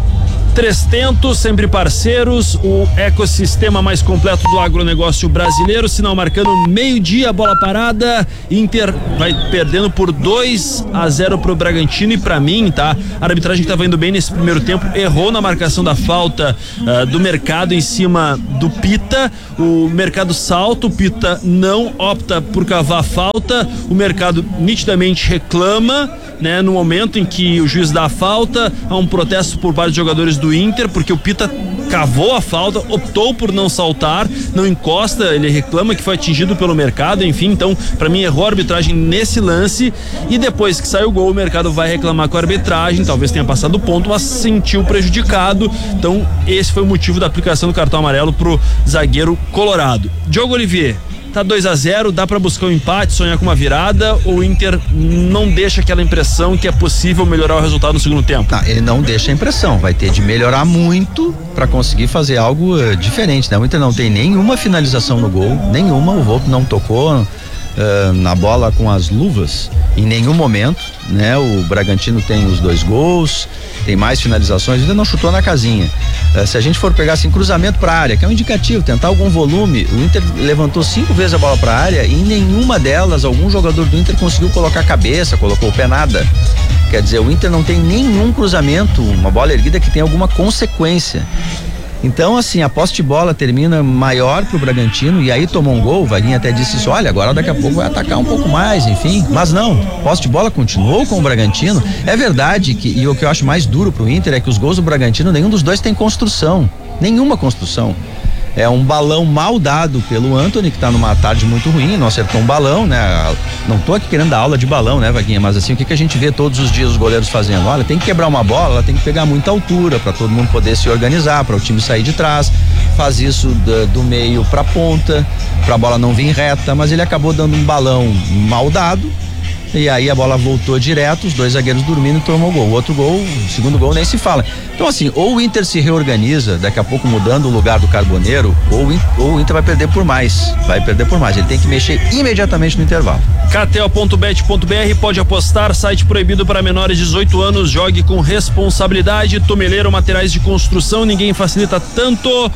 Trestentos, sempre parceiros, o ecossistema mais completo do agronegócio brasileiro. Sinal marcando meio-dia, bola parada. Inter vai perdendo por dois a zero pro Bragantino. E pra mim, tá? A arbitragem que tava indo bem nesse primeiro tempo errou na marcação da falta uh, do Mercado em cima do Pita. O Mercado salta, o Pita não opta por cavar a falta. O Mercado nitidamente reclama, né? No momento em que o juiz dá a falta, há um protesto por parte dos jogadores do Inter, porque o Pita cavou a falta, optou por não saltar, não encosta, ele reclama que foi atingido pelo Mercado, enfim, então pra mim errou a arbitragem nesse lance. E depois que sai o gol, o Mercado vai reclamar com a arbitragem, talvez tenha passado o ponto, mas se sentiu prejudicado. Então esse foi o motivo da aplicação do cartão amarelo pro zagueiro colorado. Diogo Olivier, tá dois a zero, dá pra buscar um empate, sonhar com uma virada, ou o Inter não deixa aquela impressão que é possível melhorar o resultado no segundo tempo? Não, ele não deixa a impressão, vai ter de melhorar muito pra conseguir fazer algo uh, diferente, né? O Inter não tem nenhuma finalização no gol, nenhuma, o Volpe não tocou uh, na bola com as luvas em nenhum momento, né? O Bragantino tem os dois gols, tem mais finalizações, ainda não chutou na casinha. Uh, se a gente for pegar assim, cruzamento pra área, que é um indicativo, tentar algum volume, o Inter levantou cinco vezes a bola pra área e em nenhuma delas algum jogador do Inter conseguiu colocar a cabeça, colocou o pé, nada. Quer dizer, o Inter não tem nenhum cruzamento, uma bola erguida que tem alguma consequência. Então, assim, a posse de bola termina maior pro Bragantino e aí tomou um gol, o Vaguinho até disse isso, olha, agora daqui a pouco vai atacar um pouco mais, enfim, mas não, posse de bola continuou com o Bragantino. É verdade que, e o que eu acho mais duro pro Inter é que os gols do Bragantino, nenhum dos dois tem construção, nenhuma construção. É um balão mal dado pelo Antony, que tá numa tarde muito ruim, não acertou um balão, né? Não tô aqui querendo dar aula de balão, né, Vaguinha? Mas assim, o que que a gente vê todos os dias os goleiros fazendo? Olha, tem que quebrar uma bola, ela tem que pegar muita altura para todo mundo poder se organizar, para o time sair de trás. Faz isso do, do meio pra ponta, pra bola não vir reta, mas ele acabou dando um balão mal dado. E aí a bola voltou direto, os dois zagueiros dormindo e tomou o gol. O outro gol, o segundo gol nem se fala. Então assim, ou o Inter se reorganiza, daqui a pouco mudando o lugar do Carboneiro, ou, ou o Inter vai perder por mais, vai perder por mais. Ele tem que mexer imediatamente no intervalo. K T O ponto bet ponto B R, pode apostar, site proibido para menores de dezoito anos, jogue com responsabilidade. Tomeleiro, materiais de construção, ninguém facilita tanto.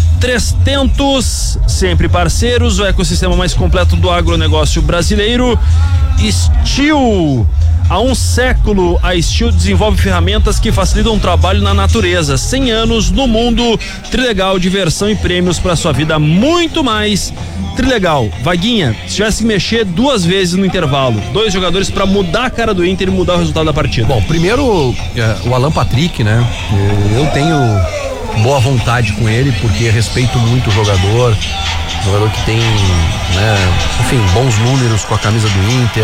Trestentos, sempre parceiros, o ecossistema mais completo do agronegócio brasileiro. Steel, há um século a Steel desenvolve ferramentas que facilitam o trabalho na natureza. cem anos no mundo. Trilegal, diversão e prêmios para sua vida, muito mais. Trilegal. Vaguinha, se tivesse que mexer duas vezes no intervalo, dois jogadores para mudar a cara do Inter e mudar o resultado da partida. Bom, primeiro o Alan Patrick, né? Eu tenho boa vontade com ele porque respeito muito o jogador, jogador que tem, né, enfim, bons números com a camisa do Inter.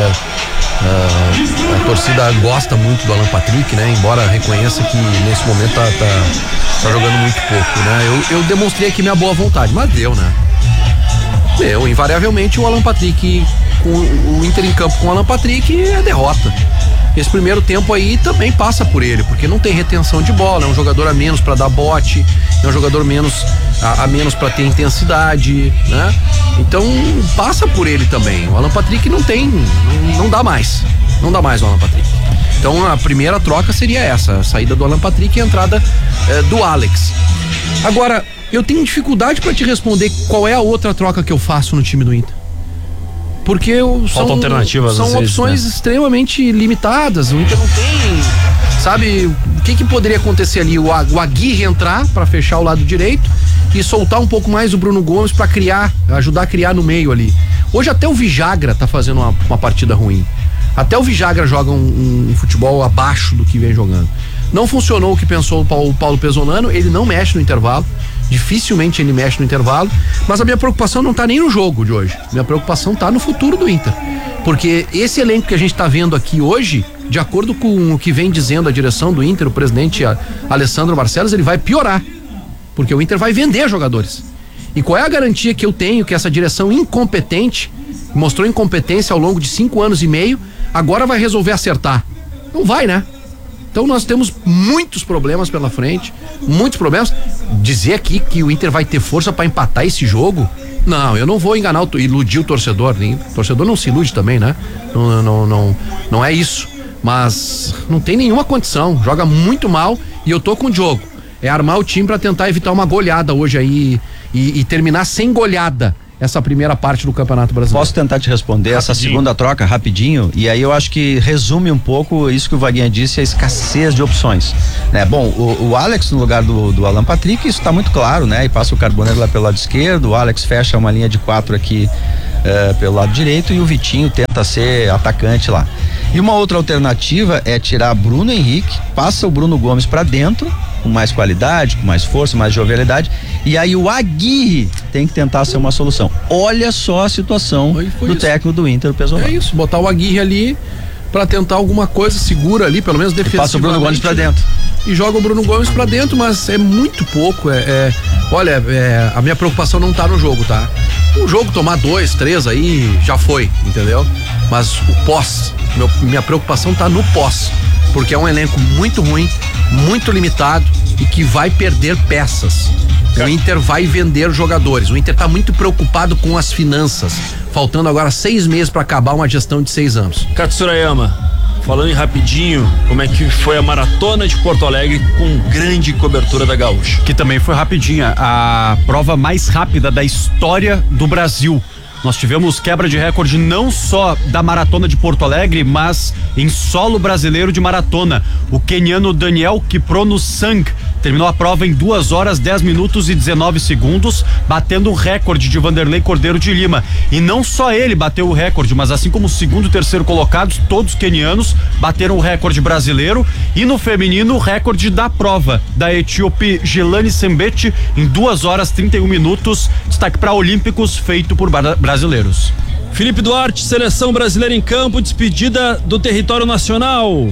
Uh, a torcida gosta muito do Alan Patrick, né? Embora reconheça que nesse momento tá, tá, tá jogando muito pouco, né? Eu, eu demonstrei aqui minha boa vontade, mas deu, né? Deu, invariavelmente o Alan Patrick, com o Inter em campo com o Alan Patrick é derrota. Esse primeiro tempo aí também passa por ele, porque não tem retenção de bola, é um jogador a menos para dar bote, é um jogador menos a, a menos para ter intensidade, né? Então passa por ele também. O Alan Patrick não tem, não, não dá mais, não dá mais o Alan Patrick. Então a primeira troca seria essa, a saída do Alan Patrick e a entrada eh, do Alex. Agora, eu tenho dificuldade para te responder qual é a outra troca que eu faço no time do Inter. Porque eu, Falta são, alternativas, são vezes, opções né? extremamente limitadas. O Inter não tem, sabe, o que que poderia acontecer ali? O, o Aguirre entrar para fechar o lado direito e soltar um pouco mais o Bruno Gomes para criar, ajudar a criar no meio ali. Hoje até o Vijagra tá fazendo uma, uma partida ruim. Até o Vijagra joga um, um, um futebol abaixo do que vem jogando. Não funcionou o que pensou o Paulo, o Paulo Pesolano, ele não mexe no intervalo. Dificilmente ele mexe no intervalo, mas a minha preocupação não tá nem no jogo de hoje. Minha preocupação tá no futuro do Inter. Porque esse elenco que a gente tá vendo aqui hoje, de acordo com o que vem dizendo a direção do Inter, o presidente Alessandro Barcelos, ele vai piorar. Porque o Inter vai vender jogadores. E qual é a garantia que eu tenho que essa direção incompetente mostrou incompetência ao longo de cinco anos e meio, agora vai resolver acertar. Não vai, né? Então nós temos muitos problemas pela frente, muitos problemas. Dizer aqui que o Inter vai ter força para empatar esse jogo, não, eu não vou enganar, o, iludir o torcedor, nem, o torcedor não se ilude também, né? Não, não, não, não é isso, mas não tem nenhuma condição, joga muito mal e eu tô com o Diogo, é armar o time para tentar evitar uma goleada hoje aí e, e terminar sem goleada essa primeira parte do Campeonato Brasileiro. Posso tentar te responder Rapidinho. essa segunda troca rapidinho? E aí eu acho que resume um pouco isso que o Vaguinha disse, a escassez de opções, né? Bom, o, o Alex no lugar do, do Alan Patrick, isso tá muito claro, né? E passa o Carboneiro lá pelo lado esquerdo, o Alex fecha uma linha de quatro aqui uh, pelo lado direito e o Vitinho tenta ser atacante lá. E uma outra alternativa é tirar Bruno Henrique, passa o Bruno Gomes para dentro, com mais qualidade, com mais força, mais jovialidade, e aí o Aguirre tem que tentar ser uma solução. Olha só a situação Foi, foi do isso. técnico do Inter, o Pesolano. É isso, botar o Aguirre ali pra tentar alguma coisa segura ali, pelo menos defensivamente. Passa o Bruno Gomes pra dentro. E joga o Bruno Gomes pra dentro, mas é muito pouco. É, é, olha, é, a minha preocupação não tá no jogo, tá? O jogo tomar dois, três aí já foi, entendeu? Mas o pós, meu, minha preocupação tá no pós, porque é um elenco muito ruim, muito limitado e que vai perder peças. O Inter vai vender jogadores. O Inter tá muito preocupado com as finanças, faltando agora seis meses para acabar uma gestão de seis anos. Katsurayama, falando em rapidinho, como é que foi a maratona de Porto Alegre com grande cobertura da Gaúcha? Que também foi rapidinha, a prova mais rápida da história do Brasil. Nós tivemos quebra de recorde não só da maratona de Porto Alegre, mas em solo brasileiro de maratona. O queniano Daniel Kiprono Sang terminou a prova em duas horas, dez minutos e dezenove segundos, batendo o recorde de Vanderlei Cordeiro de Lima. E não só ele bateu o recorde, mas assim como o segundo e terceiro colocados, todos quenianos bateram o recorde brasileiro. E no feminino, o recorde da prova da etíope Jelani Sembete em duas horas, trinta e um minutos. Destaque para Olímpicos, feito por brasileiros. Felipe Duarte, seleção brasileira em campo, despedida do território nacional.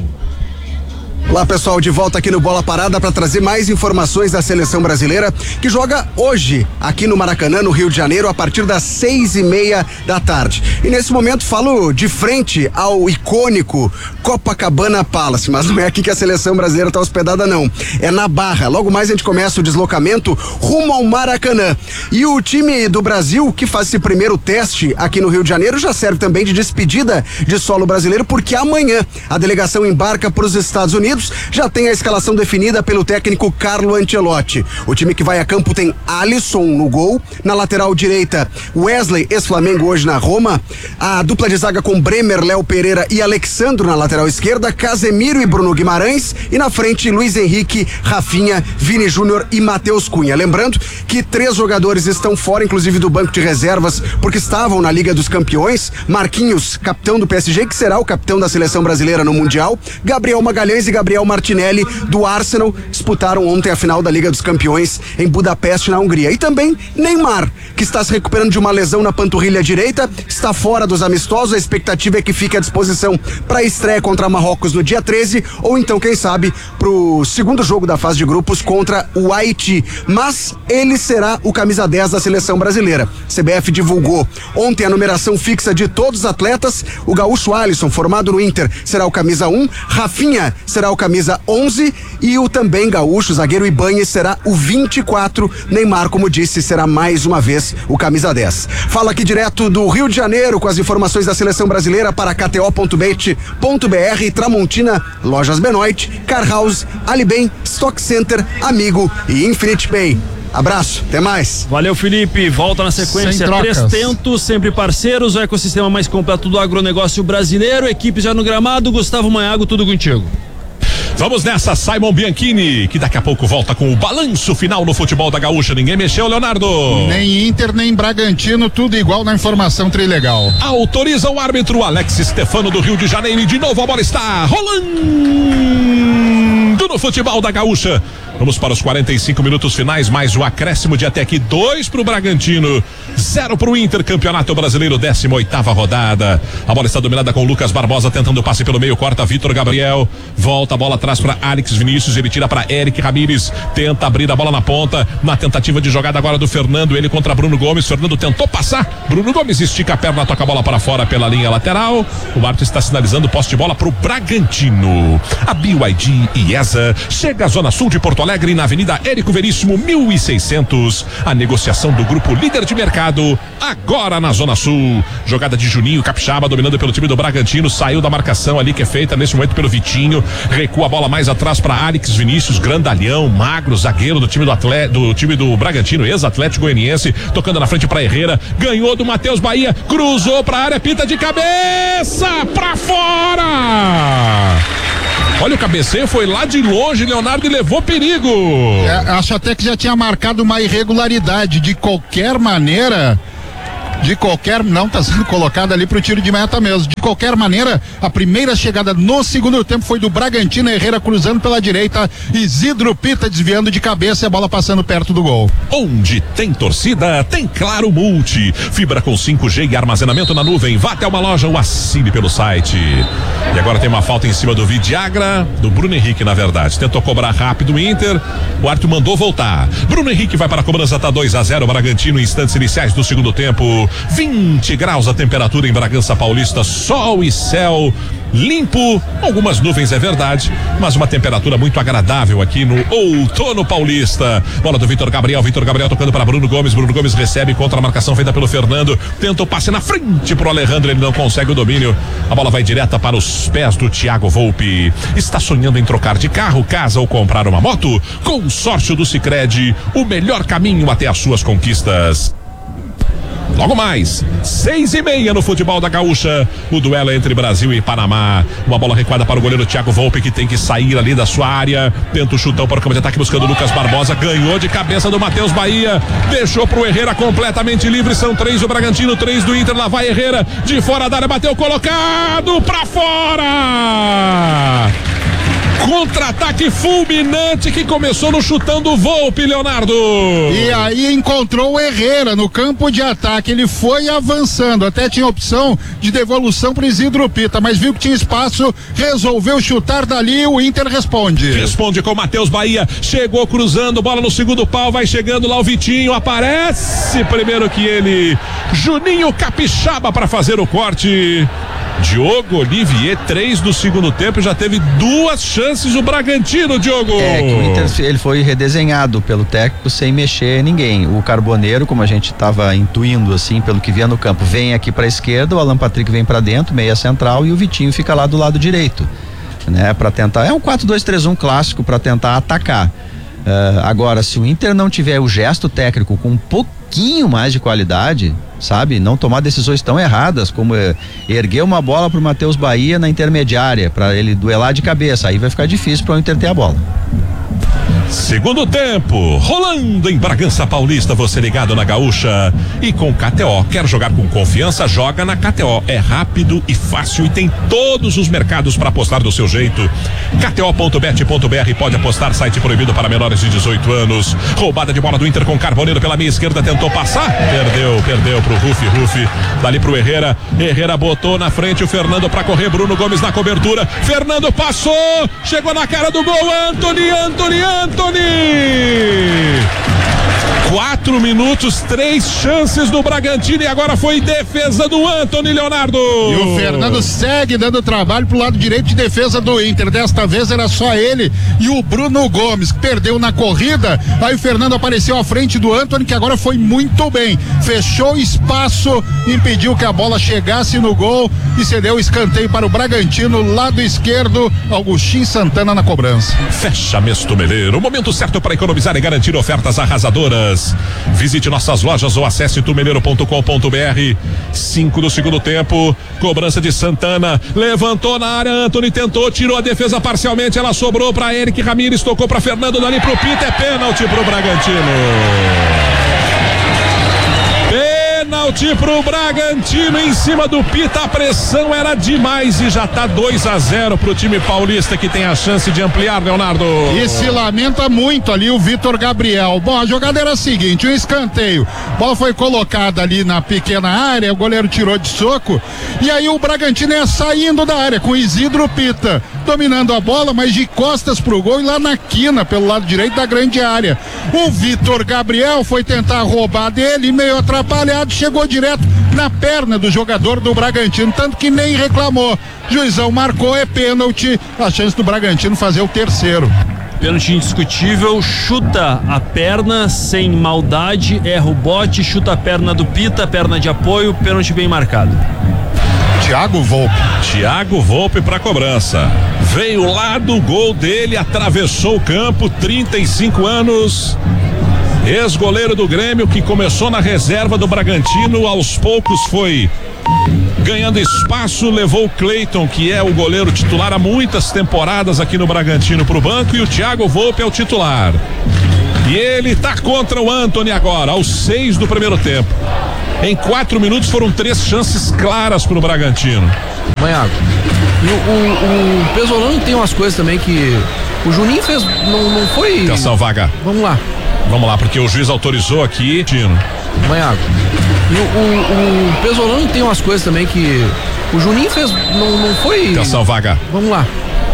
Olá pessoal, de volta aqui no Bola Parada para trazer mais informações da seleção brasileira que joga hoje aqui no Maracanã, no Rio de Janeiro, a partir das seis e meia da tarde. E nesse momento falo de frente ao icônico Copacabana Palace, mas não é aqui que a seleção brasileira está hospedada não, é na Barra. Logo mais a gente começa o deslocamento rumo ao Maracanã. E o time do Brasil que faz esse primeiro teste aqui no Rio de Janeiro já serve também de despedida de solo brasileiro, porque amanhã a delegação embarca para os Estados Unidos. Já tem a escalação definida pelo técnico Carlo Ancelotti. O time que vai a campo tem Alisson no gol, na lateral direita Wesley, ex-Flamengo, hoje na Roma, a dupla de zaga com Bremer, Léo Pereira e Alexandro na lateral esquerda, Casemiro e Bruno Guimarães, e na frente Luiz Henrique, Rafinha, Vini Júnior e Matheus Cunha. Lembrando que três jogadores estão fora, inclusive do banco de reservas, porque estavam na Liga dos Campeões. Marquinhos, capitão do P S G, que será o capitão da seleção brasileira no Mundial, Gabriel Magalhães e Gabriel Martinelli do Arsenal disputaram ontem a final da Liga dos Campeões em Budapeste, na Hungria. E também Neymar, que está se recuperando de uma lesão na panturrilha direita, está fora dos amistosos. A expectativa é que fique à disposição para a estreia contra Marrocos no dia treze, ou então, quem sabe, para o segundo jogo da fase de grupos contra o Haiti. Mas ele será o camisa dez da seleção brasileira. C B F divulgou ontem a numeração fixa de todos os atletas. O gaúcho Alisson, formado no Inter, será o camisa um, Rafinha será o camisa onze e o também gaúcho, zagueiro Ibanez, será o vinte e quatro. Neymar, como disse, será mais uma vez o camisa dez. Fala aqui direto do Rio de Janeiro com as informações da seleção brasileira para K T O ponto bet ponto B R, Tramontina, Lojas Benoit, Car House, Alibem, Stock Center, Amigo e Infinite Pay. Abraço, até mais. Valeu, Felipe. Volta na sequência. Três Tentos, sempre parceiros, o ecossistema mais completo do agronegócio brasileiro. Equipe já no gramado. Gustavo Manhago, tudo contigo. Vamos nessa, Simon Bianchini, que daqui a pouco volta com o balanço final no futebol da Gaúcha. Ninguém mexeu, Leonardo. Nem Inter, nem Bragantino, tudo igual na informação trilegal. Autoriza o árbitro Alex Stefano do Rio de Janeiro e de novo a bola está rolando no futebol da Gaúcha. Vamos para os quarenta e cinco minutos finais, mais o acréscimo de até aqui dois pro Bragantino, zero pro Inter, Campeonato Brasileiro, décima oitava rodada. A bola está dominada com o Lucas Barbosa tentando o passe pelo meio, corta Vitor Gabriel, volta a bola atrás para Alex Vinícius, ele tira para Eric Ramírez, tenta abrir a bola na ponta, na tentativa de jogada agora do Fernando, ele contra Bruno Gomes, Fernando tentou passar, Bruno Gomes estica a perna, toca a bola para fora pela linha lateral, o árbitro está sinalizando posse de bola pro Bragantino. A B Y D e I E S A chega à Zona Sul de Porto Alegre, na Avenida Érico Veríssimo mil e seiscentos, a negociação do grupo líder de mercado, agora na Zona Sul, jogada de Juninho Capixaba, dominando pelo time do Bragantino, saiu da marcação ali que é feita nesse momento pelo Vitinho, recua a bola mais atrás para Alex Vinícius, grandalhão, magro, zagueiro do time do Atlético, do time do Bragantino, ex-Atlético Goianiense, tocando na frente para Herrera, ganhou do Matheus Bahia, cruzou para a área, pinta de cabeça para fora. Olha, o cabeceio foi lá de longe, Leonardo, e levou perigo. É, acho até que já tinha marcado uma irregularidade. De qualquer maneira, de qualquer, não tá sendo colocado ali pro tiro de meta mesmo. De qualquer maneira, a primeira chegada no segundo tempo foi do Bragantino, Herrera cruzando pela direita, Isidro Pita desviando de cabeça e a bola passando perto do gol. Onde tem torcida, tem Claro Multi. Fibra com cinco G e armazenamento na nuvem. Vá até uma loja ou assine pelo site. E agora tem uma falta em cima do Vidiagra, do Bruno Henrique, na verdade. Tentou cobrar rápido o Inter, o árbitro mandou voltar. Bruno Henrique vai para a cobrança, tá dois a zero, Bragantino, instantes iniciais do segundo tempo. vinte graus a temperatura em Bragança Paulista, sol e céu limpo, algumas nuvens é verdade, mas uma temperatura muito agradável aqui no outono paulista. Bola do Vitor Gabriel, Vitor Gabriel tocando para Bruno Gomes, Bruno Gomes recebe contra a marcação feita pelo Fernando, tenta o passe na frente pro Alejandro, ele não consegue o domínio, a bola vai direta para os pés do Thiago Volpi. Está sonhando em trocar de carro, casa ou comprar uma moto? Consórcio do Sicredi, o melhor caminho até as suas conquistas. Logo mais, seis e meia no futebol da Gaúcha, o duelo entre Brasil e Panamá. Uma bola recuada para o goleiro Thiago Volpi, que tem que sair ali da sua área. Tenta o chutão para o campo de ataque buscando o Lucas Barbosa. Ganhou de cabeça do Matheus Bahia. Deixou pro Herrera completamente livre. São três do Bragantino, três do Inter. Lá vai Herrera, de fora da área, bateu colocado pra fora. Contra-ataque fulminante que começou no chutão do Volpi, Leonardo. E aí encontrou o Herrera no campo de ataque, ele foi avançando, até tinha opção de devolução para Isidro Pita, mas viu que tinha espaço, resolveu chutar dali, o Inter responde. Responde com o Matheus Bahia, chegou cruzando, bola no segundo pau, vai chegando lá o Vitinho, aparece primeiro que ele, Juninho Capixaba para fazer o corte. Diogo Olivier, três do segundo tempo, já teve duas chances o Bragantino, Diogo. É que o Inter ele foi redesenhado pelo técnico sem mexer ninguém. O Carboneiro, como a gente estava intuindo assim, pelo que via no campo, vem aqui para a esquerda, o Alan Patrick vem para dentro, meia central, e o Vitinho fica lá do lado direito, né? Para tentar, é um quatro dois três um clássico para tentar atacar. Uh, agora, se o Inter não tiver o gesto técnico com um pouquinho mais de qualidade, sabe, não tomar decisões tão erradas como uh, erguer uma bola pro Matheus Bahia na intermediária para ele duelar de cabeça, aí vai ficar difícil para o Inter ter a bola. Segundo tempo, rolando em Bragança Paulista, você ligado na Gaúcha e com K T O. Quer jogar com confiança? Joga na K T O. É rápido e fácil e tem todos os mercados para apostar do seu jeito. K T O ponto bet ponto B R, pode apostar, site proibido para menores de dezoito anos. Roubada de bola do Inter com Carboneiro pela meia esquerda, tentou passar, perdeu, perdeu pro Rufi, Rufi, dali pro Herrera, Herrera botou na frente o Fernando para correr, Bruno Gomes na cobertura, Fernando passou, chegou na cara do gol, Anthony, Anthony, Anthony! Quatro minutos, três chances do Bragantino e agora foi defesa do Anthony, Leonardo. E o Fernando segue dando trabalho pro lado direito de defesa do Inter. Desta vez era só ele e o Bruno Gomes, que perdeu na corrida. Aí o Fernando apareceu à frente do Anthony, que agora foi muito bem. Fechou espaço, impediu que a bola chegasse no gol e cedeu o escanteio para o Bragantino, lado esquerdo, Augustin Santana na cobrança. Fecha Mesto Meleiro, o momento certo para economizar e garantir ofertas arrasadoras. Visite nossas lojas ou acesse tumeleiro ponto com ponto B R. Cinco do segundo tempo, cobrança de Santana, levantou na área, Anthony tentou, tirou a defesa parcialmente, ela sobrou para Eric Ramírez, tocou para Fernando, dali pro Pita, é pênalti pro Bragantino. pênalti pro Bragantino em cima do Pita. A pressão era demais e já tá dois a zero pro time paulista, que tem a chance de ampliar, Leonardo. E se lamenta muito ali o Vitor Gabriel. Bom, a jogada era a seguinte, um escanteio. A bola foi colocada ali na pequena área, o goleiro tirou de soco e aí o Bragantino ia saindo da área com o Isidro Pita dominando a bola, mas de costas pro gol e lá na quina, pelo lado direito da grande área. O Vitor Gabriel foi tentar roubar dele, meio atrapalhado, chegou direto na perna do jogador do Bragantino, tanto que nem reclamou. Juizão marcou, é pênalti, a chance do Bragantino fazer o terceiro. Pênalti indiscutível, chuta a perna sem maldade, erra o bote, chuta a perna do Pita, perna de apoio, pênalti bem marcado. Thiago Volpe. Thiago Volpe pra cobrança. Veio lá do gol dele, atravessou o campo, trinta e cinco anos. Ex-goleiro do Grêmio, que começou na reserva do Bragantino, aos poucos foi ganhando espaço, levou o Cleiton, que é o goleiro titular há muitas temporadas aqui no Bragantino, pro banco, e o Thiago Volpe é o titular. E ele tá contra o Antony agora, aos seis do primeiro tempo. Em quatro minutos foram três chances claras pro Bragantino. Manhago, o, o, o Pesolano tem umas coisas também que o Juninho fez, não, não foi... Atenção, vaga. Vamos lá. Vamos lá, porque o juiz autorizou aqui, Tino. Manhago, o, o, o Pesolano tem umas coisas também que o Juninho fez, não, não foi... Atenção, vaga. Vamos lá.